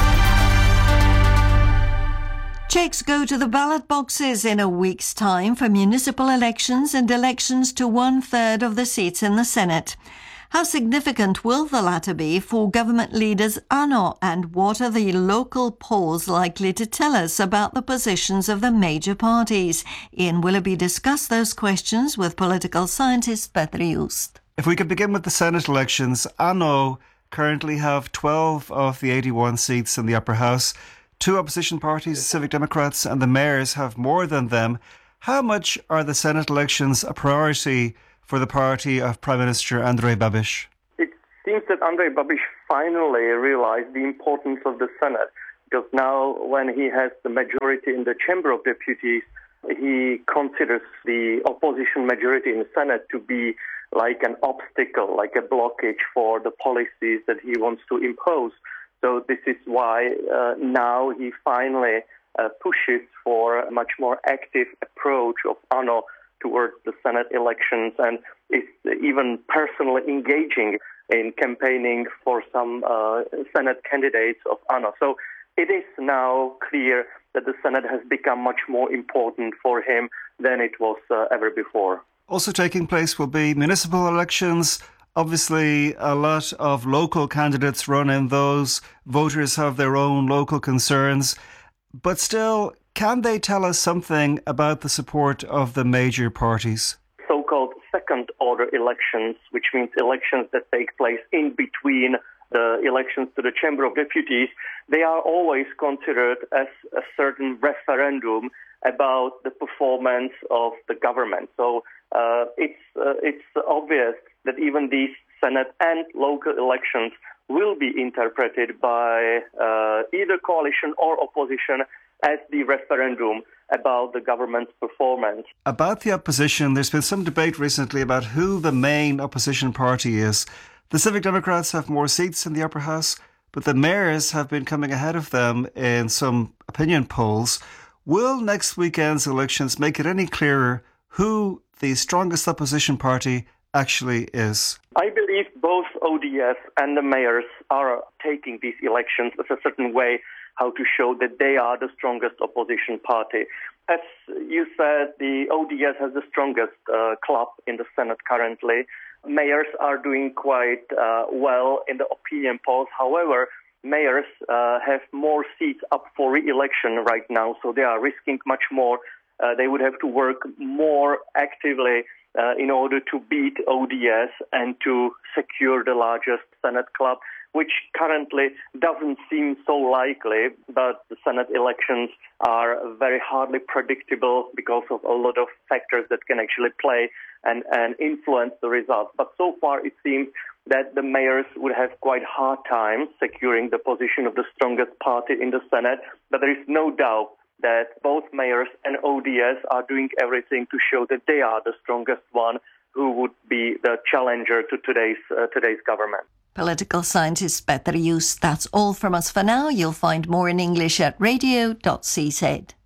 Czechs go to the ballot boxes in a week's time for municipal elections and elections to 1/3 of the seats in the Senate. How significant will the latter be for government leaders ANO, and what are the local polls likely to tell us about the positions of the major parties? Ian Willoughby discussed those questions with political scientist Petr Just.
If we could begin with the Senate elections, ANO currently have 12 of the 81 seats in the upper house. 2 opposition parties, the Civic Democrats and the Mayors, have more than them. How much are the Senate elections a priority for the party of Prime Minister Andrej Babiš?
It seems that Andrej Babiš finally realized the importance of the Senate, because now when he has the majority in the Chamber of Deputies, he considers the opposition majority in the Senate to be like an obstacle, like a blockage for the policies that he wants to impose. So this is why now he finally pushes for a much more active approach of ANO towards the Senate elections, and is even personally engaging in campaigning for some Senate candidates of ANO. So it is now clear that the Senate has become much more important for him than it was ever before.
Also taking place will be municipal elections. Obviously, a lot of local candidates run in those. Voters have their own local concerns. But still, can they tell us something about the support of the major parties?
So-called second-order elections, which means elections that take place in between the elections to the Chamber of Deputies, they are always considered as a certain referendum about the performance of the government. So it's obvious that even these Senate and local elections will be interpreted by either coalition or opposition as the referendum about the government's performance.
About the opposition, there's been some debate recently about who the main opposition party is. The Civic Democrats have more seats in the upper house, but the mayors have been coming ahead of them in some opinion polls. Will next weekend's elections make it any clearer who the strongest opposition party actually is?
I believe both ODS and the mayors are taking these elections as a certain way how to show that they are the strongest opposition party. As you said, the ODS has the strongest club in the Senate currently. Mayors are doing quite well in the opinion polls. However, mayors have more seats up for re-election right now, so they are risking much more. They would have to work more actively in order to beat ODS and to secure the largest Senate club, which currently doesn't seem so likely, but the Senate elections are very hardly predictable because of a lot of factors that can actually play and influence the results. But so far it seems that the mayors would have quite hard time securing the position of the strongest party in the Senate, but there is no doubt that both mayors and ODS are doing everything to show that they are the strongest one who would be the challenger to today's government.
Political scientist Petr Jus. That's all from us for now. You'll find more in English at radio.cz.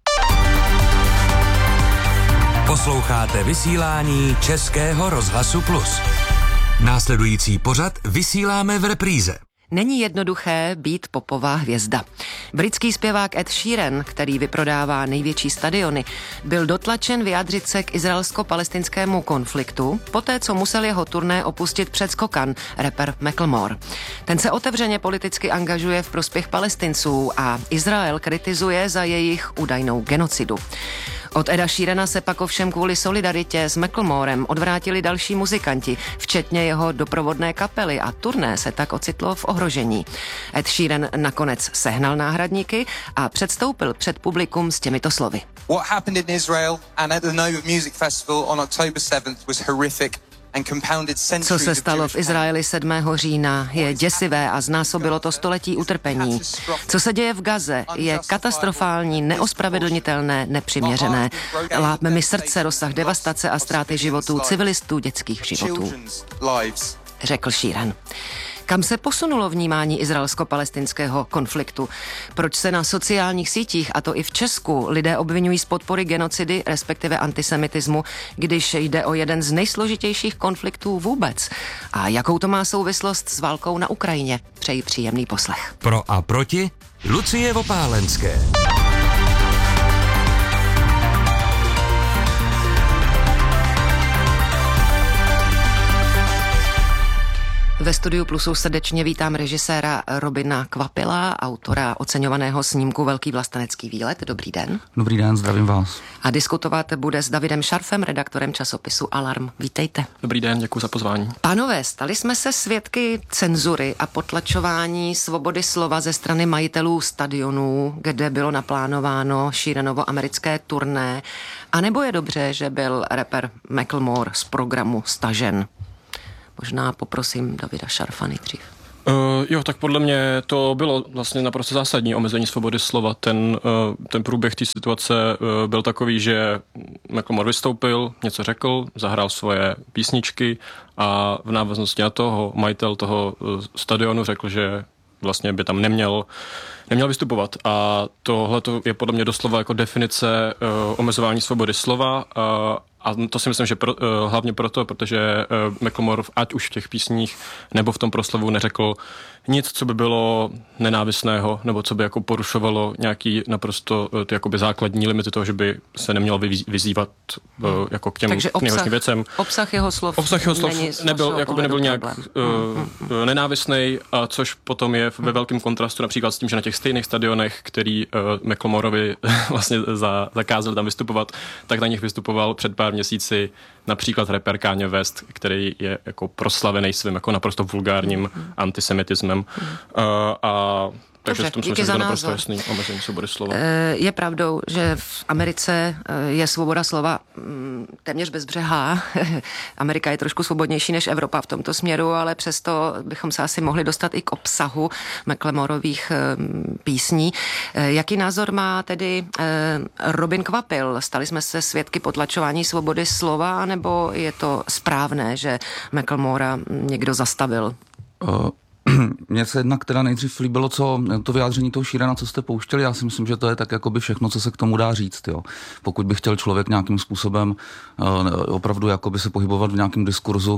Posloucháte vysílání Českého rozhlasu Plus. Následující pořad vysíláme v repríze.
Není jednoduché být popová hvězda. Britský zpěvák Ed Sheeran, který vyprodává největší stadiony, byl dotlačen vyjádřit se k izraelsko-palestinskému konfliktu, poté co musel jeho turné opustit předskokan, rapper Macklemore. Ten se otevřeně politicky angažuje v prospěch Palestinců a Izrael kritizuje za jejich údajnou genocidu. Od Eda Sheerana se pak ovšem kvůli solidaritě s Macklemorem odvrátili další muzikanti, včetně jeho doprovodné kapely, a turné se tak ocitlo v ohrožení. Ed Sheeran nakonec sehnal náhradníky a předstoupil před publikum s těmito slovy.
What happened in Israel and at the Nova Music Festival on October 7th was horrific.
Co se stalo v Izraeli 7. října, je děsivé a znásobilo to století utrpení. Co se děje v Gaze, je katastrofální, neospravedlnitelné, nepřiměřené. Láme mi srdce rozsah devastace a ztráty životů civilistů, dětských životů, řekl Sheeran. Kam se posunulo vnímání izraelsko-palestinského konfliktu? Proč se na sociálních sítích, a to i v Česku, lidé obvinují z podpory genocidy, respektive antisemitismu, když jde o jeden z nejsložitějších konfliktů vůbec? A jakou to má souvislost s válkou na Ukrajině? Přeji příjemný poslech.
Pro a proti Lucie Vopálenské.
Ve studiu Plusu srdečně vítám režiséra Robina Kvapila, autora oceňovaného snímku Velký vlastenecký výlet. Dobrý den.
Dobrý den, zdravím vás.
A diskutovat bude s Davidem Šarfem, redaktorem časopisu Alarm. Vítejte.
Dobrý den, děkuji za pozvání.
Pánové, stali jsme se svědky cenzury a potlačování svobody slova ze strany majitelů stadionů, kde bylo naplánováno Sheeranovo americké turné. A nebo je dobře, že byl rapper Macklemore z programu stažen? Možná poprosím Davida Šarfa nejdřív.
Jo, tak podle mě to bylo vlastně naprosto zásadní omezení svobody slova. Ten průběh té situace byl takový, že Macklemore vystoupil, něco řekl, zahrál svoje písničky a v návaznosti na toho majitel toho stadionu řekl, že vlastně by tam neměl vystupovat. A tohle je podle mě doslova jako definice omezování svobody slova. A to si myslím, že hlavně proto, protože Macklemore ať už v těch písních nebo v tom proslovu neřekl nic, co by bylo nenávistného, nebo co by jako porušovalo nějaký naprosto ty jakoby základní limity toho, že by se nemělo vyzývat jako k těm nejhorším věcem.
Obsah jeho slov
nebyl nějak nenávistný, a což potom je ve velkém kontrastu například s tím, že na těch stejných stadionech, který Macklemoreovi vlastně zakázali tam vystupovat, tak na nich vystupoval před pár měsíci například rapper Kanye West, který je jako proslavený svým jako naprosto vulgárním antisemitismem. A Takže v tom smyslu je to naprosto jasný omezení svobody slova.
Je pravdou, že v Americe je svoboda slova téměř bezbřehá. Amerika je trošku svobodnější než Evropa v tomto směru, ale přesto bychom se asi mohli dostat i k obsahu Macklemorových písní. Jaký názor má tedy Robin Kvapil? Stali jsme se svědky potlačování svobody slova, nebo je to správné, že Macklemora někdo zastavil?
Mně se jednak teda nejdřív líbilo, co to vyjádření toho Sheerana, co jste pouštěli. Já si myslím, že to je tak jakoby všechno, co se k tomu dá říct. Jo. Pokud by chtěl člověk nějakým způsobem opravdu jakoby se pohybovat v nějakém diskurzu,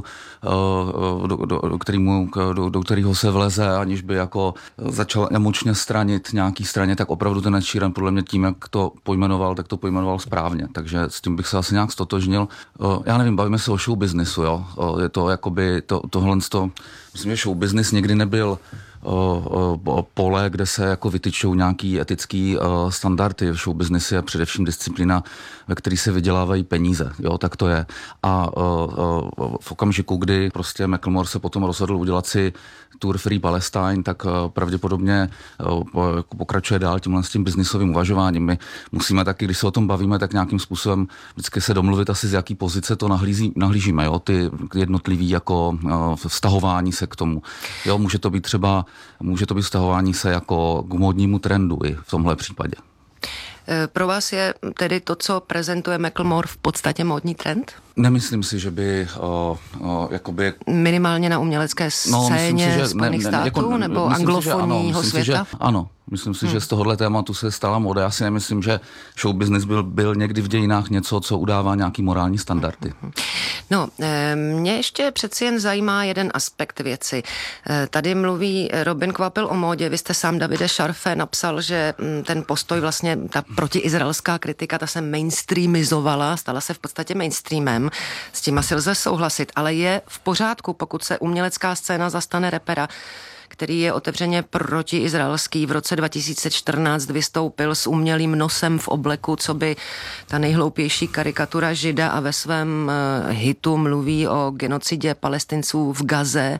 do kterého se vleze, aniž by jako začal emočně stranit nějaký straně, tak opravdu ten Sheeran podle mě tím, jak to pojmenoval, tak to pojmenoval správně. Takže s tím bych se asi nějak stotožnil. Já nevím, bavíme se o show businessu, jo. Je to jakoby tohle. Myslím, že show business někdy nebyl pole, kde se jako vytyčou nějaký etický standardy. Show business je především disciplína, ve které se vydělávají peníze. Jo, tak to je. A v okamžiku, kdy prostě Macklemore se potom rozhodl udělat si Tour Free Palestine, tak pravděpodobně pokračuje dál tímhle s tím biznisovým uvažováním. My musíme taky, když se o tom bavíme, tak nějakým způsobem vždycky se domluvit asi z jaký pozice to nahlížíme, jo, ty jednotlivý jako vztahování se k tomu. Jo, může to být vztahování se jako k módnímu trendu i v tomhle případě.
Pro vás je tedy to, co prezentuje Macklemore, v podstatě módní trend?
Nemyslím si, že by jakoby...
Minimálně na umělecké scéně Spojených států nebo anglofonního světa?
Ano, myslím si, že z tohohle tématu se stala móda. Já si nemyslím, že show business byl někdy v dějinách něco, co udává nějaký morální standardy.
No, mě ještě přeci jen zajímá jeden aspekt věci. Tady mluví Robin Kvapil o módě. Vy jste sám, Davide Šarfe, napsal, že ten postoj vlastně, ta protiizraelská kritika, ta se mainstreamizovala, stala se v podstatě mainstreamem. S tím asi lze souhlasit, ale je v pořádku, pokud se umělecká scéna zastane rapera, který je otevřeně protiizraelský. V roce 2014 vystoupil s umělým nosem v obleku, co by ta nejhloupější karikatura Žida, a ve svém hitu mluví o genocidě Palestinců v Gaze.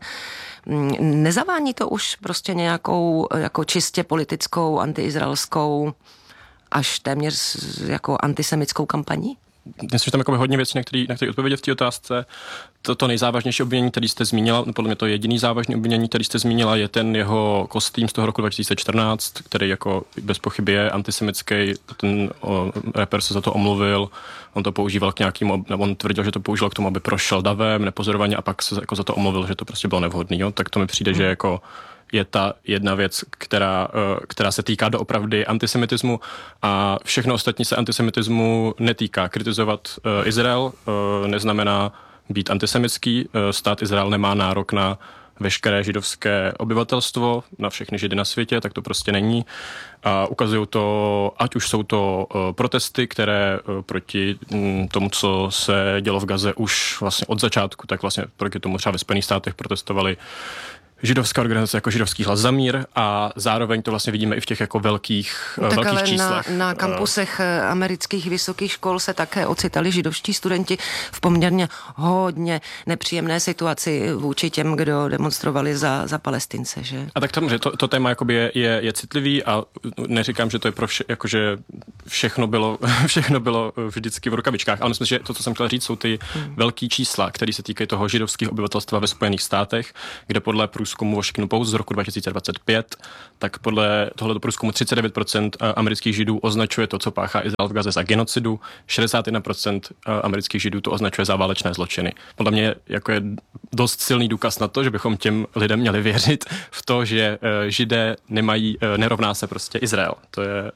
Nezavání to už prostě nějakou jako čistě politickou, antiizraelskou, až téměř jako antisemitskou kampaní?
Myslím, že tam jako hodně věcí, na které odpovědět v té otázce. To nejzávažnější obvinění, který jste zmínila, podle mě to jediný závažný obvinění, který jste zmínila, je ten jeho kostým z toho roku 2014, který jako bez pochyby je antisemický. Ten rapper se za to omluvil, on to používal k nějakému, on tvrdil, že to používal k tomu, aby prošel davem nepozorovaně, a pak se jako za to omluvil, že to prostě bylo nevhodný. Jo? Tak to mi přijde, že jako je ta jedna věc, která se týká doopravdy antisemitismu, a všechno ostatní se antisemitismu netýká. Kritizovat Izrael neznamená být antisemitský. Stát Izrael nemá nárok na veškeré židovské obyvatelstvo, na všechny židy na světě, tak to prostě není. A ukazují to, ať už jsou to protesty, které proti tomu, co se dělo v Gaze už vlastně od začátku, tak vlastně proti tomu třeba ve Spojených státech protestovali židovská organizace jako Židovský hlas za mír, a zároveň to vlastně vidíme i v těch jako velkých číslech.
Na kampusech amerických vysokých škol se také ocitali židovští studenti v poměrně hodně nepříjemné situaci vůči těm, kdo demonstrovali za Palestince, že?
A tak tomu, že to téma jakoby je citlivý, a neříkám, že to je pro jakože všechno bylo vždycky v rukavičkách, ale myslím, že to, co jsem chtěl říct, jsou ty velký čísla, které se týkají toho židovského obyvatelstva ve Spojených státech, kde podle průzkumu Washington Post z roku 2025, tak podle tohoto průzkumu 39% amerických Židů označuje to, co páchá Izrael v Gaze, za genocidu, 61% amerických Židů to označuje za válečné zločiny. Podle mě jako je dost silný důkaz na to, že bychom těm lidem měli věřit v to, že Židé nerovná se prostě Izrael. To je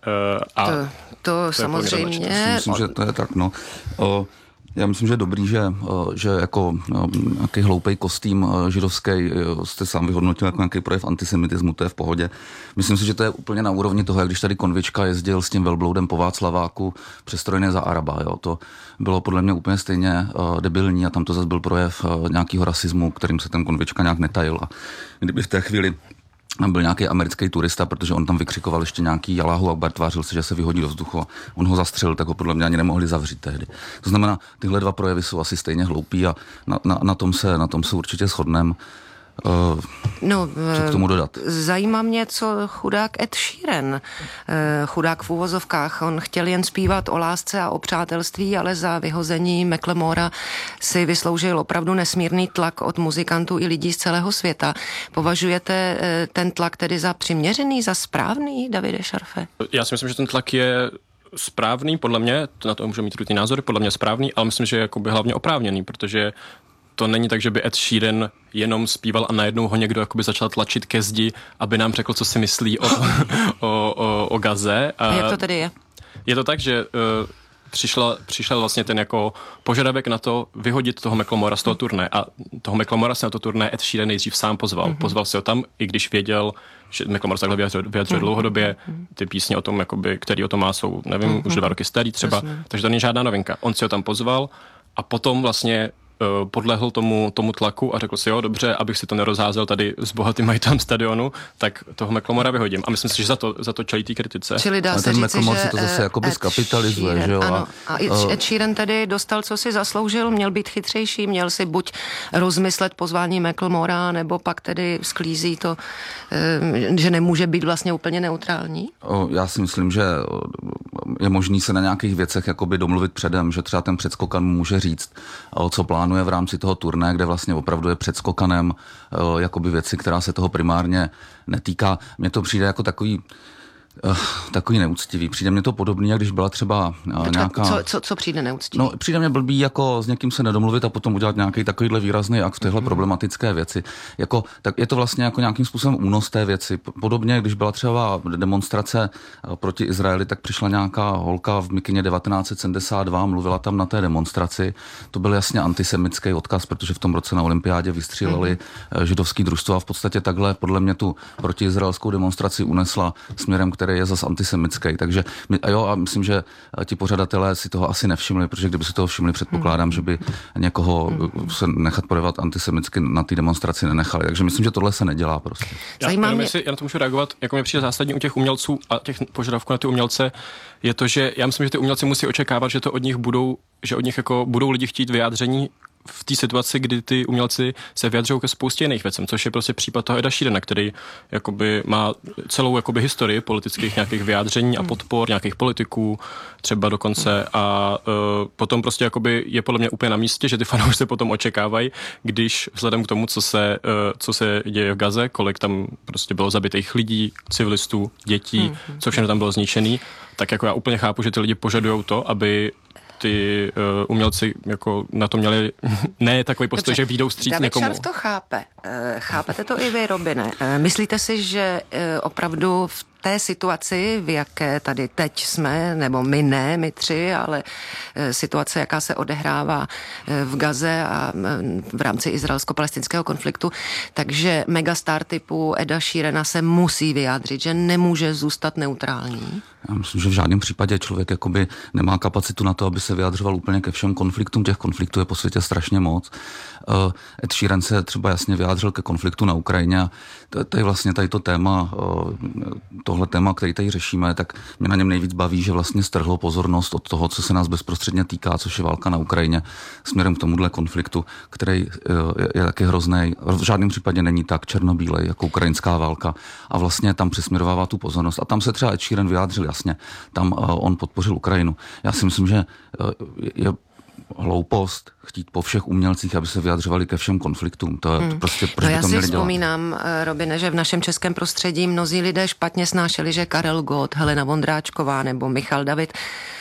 to samozřejmě.
Myslím, že to je tak, no. Já myslím, že je dobrý, že jako nějaký hloupej kostým židovský jste sám vyhodnotil jako nějaký projev antisemitismu, to je v pohodě. Myslím si, že to je úplně na úrovni toho, jak když tady Konvička jezdil s tím velbloudem po Václaváku přestrojené za Araba. Jo. To bylo podle mě úplně stejně debilní, a tam to zase byl projev nějakého rasismu, kterým se ten Konvička nějak netajil. A kdyby v té chvíli byl nějaký americký turista, protože on tam vykřikoval ještě nějaký Jaláhu Akbar, tvářil se, že se vyhodí do vzduchu, a on ho zastřelil, tak ho podle mě ani nemohli zavřít tehdy. To znamená, tyhle dva projevy jsou asi stejně hloupí, a na tom se určitě shodneme. co k tomu dodat.
Zajímá mě, co chudák Ed Sheeran, chudák v úvozovkách, on chtěl jen zpívat o lásce a o přátelství, ale za vyhození Macklemora si vysloužil opravdu nesmírný tlak od muzikantů i lidí z celého světa. Považujete ten tlak tedy za přiměřený, za správný, Davide Šarfe?
Já si myslím, že ten tlak je správný, podle mě, na to může mít různý názory, podle mě správný, ale myslím, že je jakoby hlavně oprávněný, protože to není tak, že by Ed Sheeran jenom zpíval a najednou ho někdo jakoby začal tlačit ke zdi, aby nám řekl, co si myslí o Gaze.
A jak to tedy je?
Je to tak, že přišel vlastně ten jako požadavek na to vyhodit toho Macklemora z toho turné a toho Macklemora se na to turné Ed Sheeran nejdřív sám pozval. Pozval si ho tam, i když věděl, že Macklemore takhle vyjadřuje dlouhodobě, ty písně o tom, jakoby, který o tom má, jsou, nevím, už 2 roky starý třeba, takže to není žádná novinka. On si ho tam pozval a potom vlastně podlehl tomu tlaku a řekl si, jo, dobře, abych si to nerozházel tady s bohatým majitelem stadionu, tak toho Macklemora vyhodím. A myslím si, že za to čelí té kritice.
Čili dá se říci, že
si to zase jakoby skapitalizuje, že jo?
Ano. A Ed Sheeran tedy dostal, co si zasloužil, měl být chytřejší, měl si buď rozmyslet pozvání Macklemora, nebo pak tedy sklízí to, že nemůže být vlastně úplně neutrální?
Já si myslím, že je možný se na nějakých věcech jakoby domluvit předem, že třeba ten předskokan může říct, co plánuje v rámci toho turné, kde vlastně opravdu je předskokanem jakoby věci, která se toho primárně netýká. Mně to přijde jako takový neúctivý. Přijde mně to podobný, jak když byla třeba nějaká...
Co přijde neúctivý?
No, přijde mně blbý jako s někým se nedomluvit a potom udělat nějaký takovýhle výrazný akt v téhle problematické věci. Tak je to vlastně jako nějakým způsobem únos té věci. Podobně, když byla třeba demonstrace proti Izraeli, tak přišla nějaká holka v mikině 1972, mluvila tam na té demonstraci. To byl jasně antisemický odkaz, protože v tom roce na olympiádě vystříleli židovský družstvo a v podstatě takhle podle mě tu protiizraelskou demonstraci unesla směrem, který je zase antisemický. Takže a myslím, že ti pořadatelé si toho asi nevšimli, protože kdyby si toho všimli, předpokládám, že by někoho se nechat projevat antisemicky na té demonstraci nenechali. Takže myslím, že tohle se nedělá prostě.
Já na to můžu reagovat, jako mi přijde zásadní u těch umělců a těch požadavků na ty umělce, je to, že já myslím, že ty umělci musí očekávat, že od nich jako budou lidi chtít vyjádření v té situaci, kdy ty umělci se vyjadřují ke spoustě jiných věcem, což je prostě případ toho Eda Sheerana, který jakoby má celou jakoby historii politických nějakých vyjádření a podpor nějakých politiků, třeba dokonce a potom prostě jakoby je podle mě úplně na místě, že ty fanoušci potom očekávají, když vzhledem k tomu, co se děje v Gaze, kolik tam prostě bylo zabitých lidí, civilistů, dětí, co všechno tam bylo zničený, tak jako já úplně chápu, že ty lidi požadujou to, aby ty umělci jako na to měli ne takový postoj, že výjdou vstříc někomu.
David Scharf to chápe. Chápete to i vy, Robine? Myslíte si, že opravdu v té situaci, v jaké tady teď jsme, nebo my tři, ale situace, jaká se odehrává v Gaze a v rámci izraelsko-palestinského konfliktu, takže megastar typu Eda Sheerana se musí vyjádřit, že nemůže zůstat neutrální?
Já myslím, že v žádném případě člověk jakoby nemá kapacitu na to, aby se vyjadřoval úplně ke všem konfliktům. Těch konfliktů je po světě strašně moc. Ed Sheeran se třeba jasně vyjádřil ke konfliktu na Ukrajině a to je vlastně tady to téma, tohle téma, který tady řešíme, tak mě na něm nejvíc baví, že vlastně strhlo pozornost od toho, co se nás bezprostředně týká, což je válka na Ukrajině, směrem k tomuhle konfliktu, který je taky hrozný. V žádném případě není tak černobílej jako ukrajinská válka a vlastně tam přesměrovává tu pozornost. A tam se třeba Ed Sheeran vyjádřil jasně, tam on podpořil Ukrajinu. Já si myslím, že je hloupost chtít po všech umělcích, aby se vyjadřovali ke všem konfliktům. To je prostě, proč by to měli dělat?
Já si vzpomínám, Robine, že v našem českém prostředí mnozí lidé špatně snášeli, že Karel Gott, Helena Vondráčková nebo Michal David